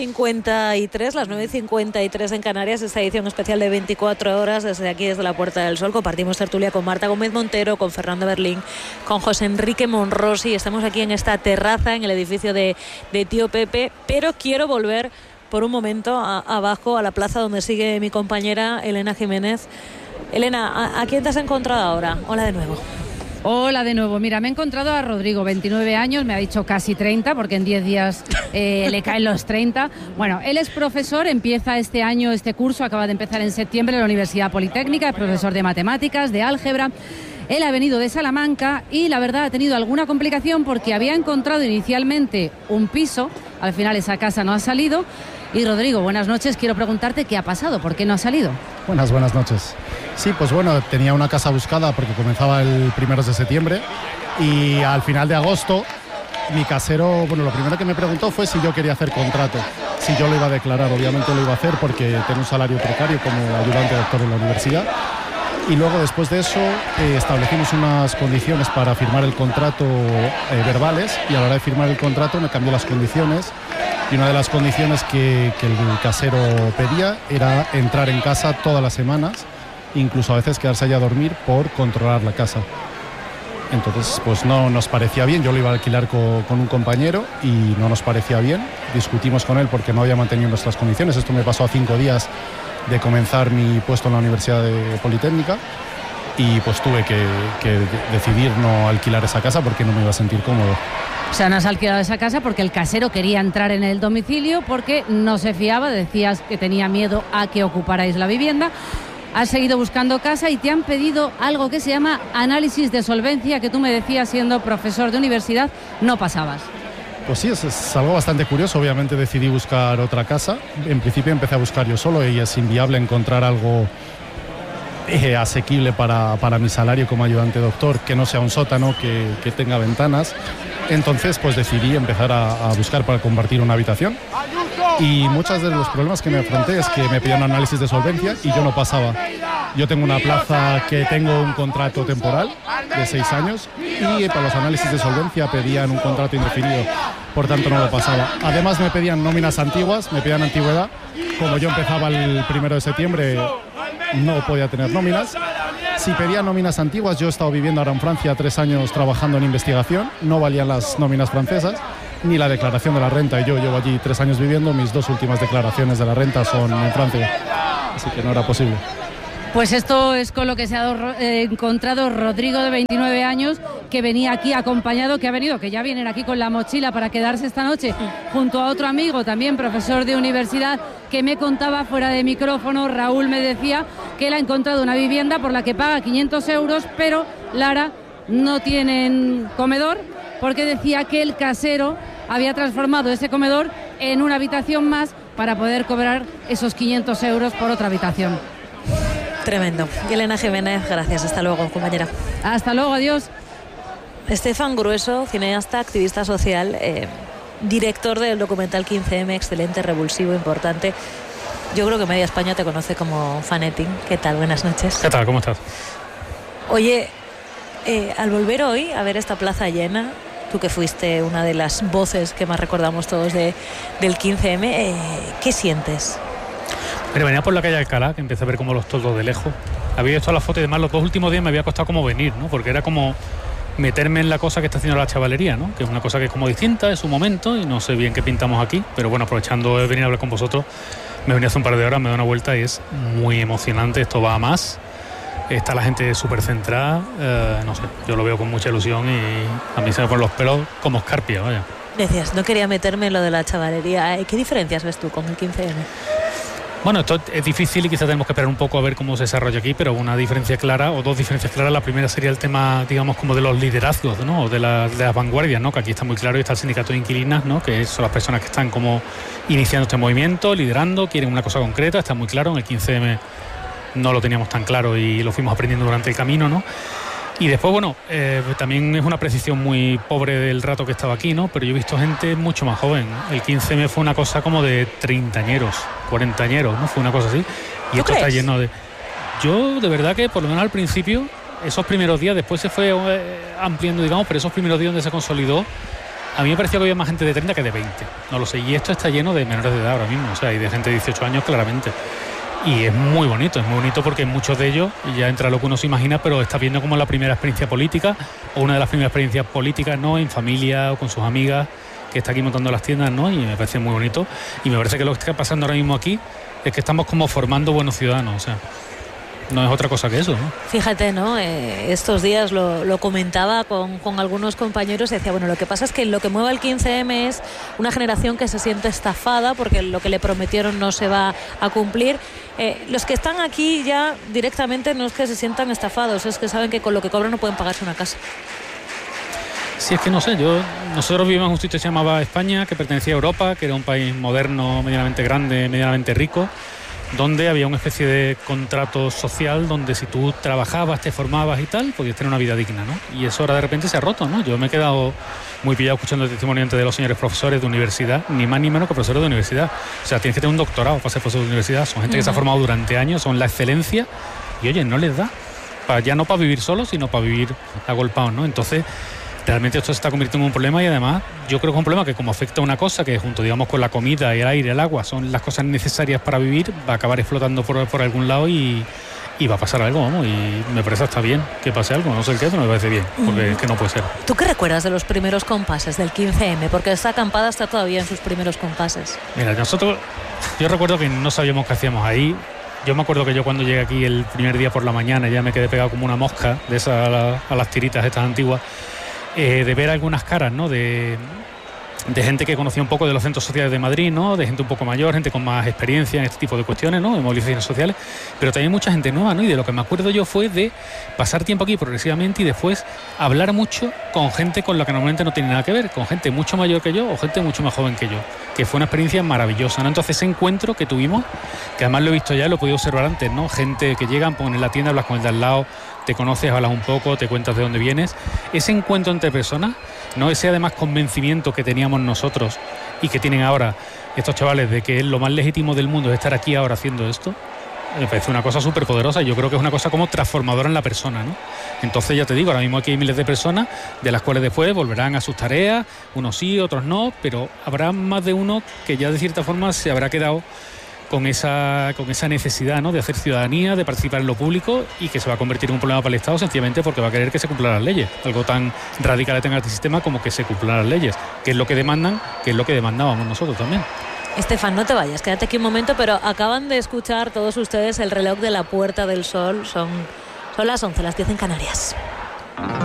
10:53, las 9:53 en Canarias, esta edición especial de 24 horas desde aquí, desde la Puerta del Sol. Compartimos tertulia con Marta Gómez Montero, con Fernando Berlín, con José Enrique Monrosi. Estamos aquí en esta terraza, en el edificio de Tío Pepe, pero quiero volver por un momento abajo a la plaza donde sigue mi compañera Elena Jiménez. Elena, ¿a quién te has encontrado ahora? Hola de nuevo. Hola de nuevo. Mira, me he encontrado a Rodrigo, 29 años, me ha dicho casi 30, porque en 10 días le caen los 30. Bueno, él es profesor, empieza este año, este curso, acaba de empezar en septiembre en la Universidad Politécnica, es profesor de matemáticas, de álgebra. Él ha venido de Salamanca y la verdad ha tenido alguna complicación porque había encontrado inicialmente un piso, al final esa casa no ha salido. Y Rodrigo, buenas noches, quiero preguntarte qué ha pasado, ¿por qué no ha salido? Buenas noches. Sí, pues bueno, tenía una casa buscada porque comenzaba el 1 de septiembre y al final de agosto mi casero, lo primero que me preguntó fue si yo quería hacer contrato, si yo lo iba a declarar. Obviamente lo iba a hacer porque tengo un salario precario como ayudante de doctor en la universidad. Y luego, después de eso, establecimos unas condiciones para firmar el contrato verbales, y a la hora de firmar el contrato me cambió las condiciones, y una de las condiciones que el casero pedía era entrar en casa todas las semanas, incluso a veces quedarse allá a dormir por controlar la casa. Entonces, pues no nos parecía bien. Yo lo iba a alquilar con un compañero y no nos parecía bien. Discutimos con él porque no había mantenido nuestras condiciones. Esto me pasó a 5 días de comenzar mi puesto en la Universidad Politécnica, y pues tuve que decidir no alquilar esa casa porque no me iba a sentir cómodo. O sea, no has alquilado esa casa porque el casero quería entrar en el domicilio porque no se fiaba, decías que tenía miedo a que ocuparais la vivienda. Has seguido buscando casa y te han pedido algo que se llama análisis de solvencia, que tú me decías, siendo profesor de universidad, no pasabas. Pues sí, es algo bastante curioso. Obviamente decidí buscar otra casa. En principio empecé a buscar yo solo y es inviable encontrar algo asequible para mi salario como ayudante doctor, que no sea un sótano, que tenga ventanas. Entonces pues decidí empezar a buscar para compartir una habitación, y muchos de los problemas que me afronté es que me pedían análisis de solvencia y yo no pasaba. Yo tengo una plaza que tengo un contrato temporal de 6 años y para los análisis de solvencia pedían un contrato indefinido, por tanto no lo pasaba. Además me pedían nóminas antiguas, me pedían antigüedad. Como yo empezaba el 1 de septiembre no podía tener nóminas. Si pedía nóminas antiguas, yo he estado viviendo ahora en Francia 3 años trabajando en investigación, no valían las nóminas francesas ni la declaración de la renta, y yo llevo allí 3 años viviendo, mis 2 últimas declaraciones de la renta son en Francia, así que no era posible. Pues esto es con lo que se ha encontrado Rodrigo, de 29 años, que venía aquí acompañado, que ya vienen aquí con la mochila para quedarse esta noche, junto a otro amigo, también profesor de universidad, que me contaba fuera de micrófono. Raúl me decía que él ha encontrado una vivienda por la que paga 500 euros, pero Lara, no tienen comedor, porque decía que el casero había transformado ese comedor en una habitación más para poder cobrar esos 500 euros por otra habitación. Tremendo. Elena Jiménez, gracias. Hasta luego, compañera. Hasta luego, adiós. Estefan Grueso, cineasta, activista social, director del documental 15M, excelente, revulsivo, importante. Yo creo que media España te conoce como Fanetin. ¿Qué tal? Buenas noches. ¿Qué tal? ¿Cómo estás? Oye, al volver hoy a ver esta plaza llena, tú que fuiste una de las voces que más recordamos todos del 15M, ¿qué sientes? Pero venía por la calle Alcalá, que empecé a ver como los toldos de lejos. Había visto las fotos y demás, los 2 últimos días me había costado como venir, ¿no? Porque era como meterme en la cosa que está haciendo la chavalería, ¿no? Que es una cosa que es como distinta, es un momento, y no sé bien qué pintamos aquí, pero bueno, aprovechando de venir a hablar con vosotros, me venía hace un par de horas, me da una vuelta y es muy emocionante, esto va a más. Está la gente súper centrada, no sé, yo lo veo con mucha ilusión y a mí se me ponen los pelos como escarpia, vaya. Decías, no quería meterme en lo de la chavalería. ¿Qué diferencias ves tú con el 15M? Bueno, esto es difícil y quizás tenemos que esperar un poco a ver cómo se desarrolla aquí, pero una diferencia clara o 2 diferencias claras. La primera sería el tema, digamos, como de los liderazgos, ¿no? O de las vanguardias, ¿no? Que aquí está muy claro, y está el sindicato de inquilinas, ¿no? Que son las personas que están como iniciando este movimiento, liderando, quieren una cosa concreta, está muy claro. En el 15M no lo teníamos tan claro y lo fuimos aprendiendo durante el camino, ¿no? Y después, bueno, también es una precisión muy pobre del rato que estaba aquí, ¿no? Pero yo he visto gente mucho más joven. El 15M fue una cosa como de 30añeros, 40añeros, ¿no? Fue una cosa así. Y esto está lleno de... Yo, de verdad que, por lo menos al principio, esos primeros días, después se fue ampliando, digamos, pero esos primeros días donde se consolidó, a mí me parecía que había más gente de 30 que de 20. No lo sé. Y esto está lleno de menores de edad ahora mismo, o sea, y de gente de 18 años, claramente. Y es muy bonito porque muchos de ellos, ya entra lo que uno se imagina, pero está viendo como la primera experiencia política, o una de las primeras experiencias políticas, ¿no? En familia o con sus amigas, que está aquí montando las tiendas, ¿no? Y me parece muy bonito. Y me parece que lo que está pasando ahora mismo aquí es que estamos como formando buenos ciudadanos, o sea, no es otra cosa que eso, ¿no? Fíjate, ¿no? Estos días lo comentaba con algunos compañeros y decía, bueno, lo que pasa es que lo que mueve el 15M es una generación que se siente estafada porque lo que le prometieron no se va a cumplir. Los que están aquí ya directamente no es que se sientan estafados, es que saben que con lo que cobran no pueden pagarse una casa. Sí, es que no sé, nosotros vivimos en un sitio que se llamaba España, que pertenecía a Europa, que era un país moderno, medianamente grande, medianamente rico, donde había una especie de contrato social donde si tú trabajabas, te formabas y tal, podías tener una vida digna, ¿no? Y eso ahora de repente se ha roto, ¿no? Yo me he quedado muy pillado escuchando el testimonio de los señores profesores de universidad, ni más ni menos que profesores de universidad. O sea, tienes que tener un doctorado para ser profesor de universidad. Son gente que se ha formado durante años, son la excelencia y, oye, no les da. Ya no para vivir solos, sino para vivir agolpados, ¿no? Entonces, realmente esto se está convirtiendo en un problema y además yo creo que es un problema que como afecta a una cosa que junto, digamos, con la comida, el aire, el agua, son las cosas necesarias para vivir, va a acabar explotando por algún lado y va a pasar algo, vamos, y me parece hasta bien que pase algo, no sé el qué, pero me parece bien, porque es que no puede ser. ¿Tú qué recuerdas de los primeros compases del 15M? Porque esta acampada está todavía en sus primeros compases. Mira, yo recuerdo que no sabíamos qué hacíamos ahí. Yo me acuerdo que yo cuando llegué aquí el primer día por la mañana ya me quedé pegado como una mosca de esas a las tiritas estas antiguas, de ver algunas caras, ¿no? De gente que conocía un poco de los centros sociales de Madrid, ¿no? De gente un poco mayor, gente con más experiencia en este tipo de cuestiones, ¿no? De movilizaciones sociales, pero también mucha gente nueva, ¿no? Y de lo que me acuerdo yo fue de pasar tiempo aquí progresivamente y después hablar mucho con gente con la que normalmente no tiene nada que ver, con gente mucho mayor que yo o gente mucho más joven que yo, que fue una experiencia maravillosa, ¿no? Entonces ese encuentro que tuvimos, que además lo he visto ya y lo he podido observar antes, ¿no? Gente que llegan, ponen en la tienda, hablas con el de al lado, te conoces, hablas un poco, te cuentas de dónde vienes. Ese encuentro entre personas, ¿no? Ese además convencimiento que teníamos nosotros y que tienen ahora estos chavales de que lo más legítimo del mundo es estar aquí ahora haciendo esto, me parece una cosa súper poderosa. Yo creo que es una cosa como transformadora en la persona, ¿no? Entonces ya te digo, ahora mismo aquí hay miles de personas de las cuales después volverán a sus tareas, unos sí, otros no, pero habrá más de uno que ya de cierta forma se habrá quedado con esa necesidad, ¿no? De hacer ciudadanía, de participar en lo público, y que se va a convertir en un problema para el Estado sencillamente porque va a querer que se cumplan las leyes. Algo tan radical tenga este sistema como que se cumplan las leyes, que es lo que demandan, que es lo que demandábamos nosotros también. Estefan, no te vayas, quédate aquí un momento, pero acaban de escuchar todos ustedes el reloj de la Puerta del Sol. Son las 11, las 10 en Canarias.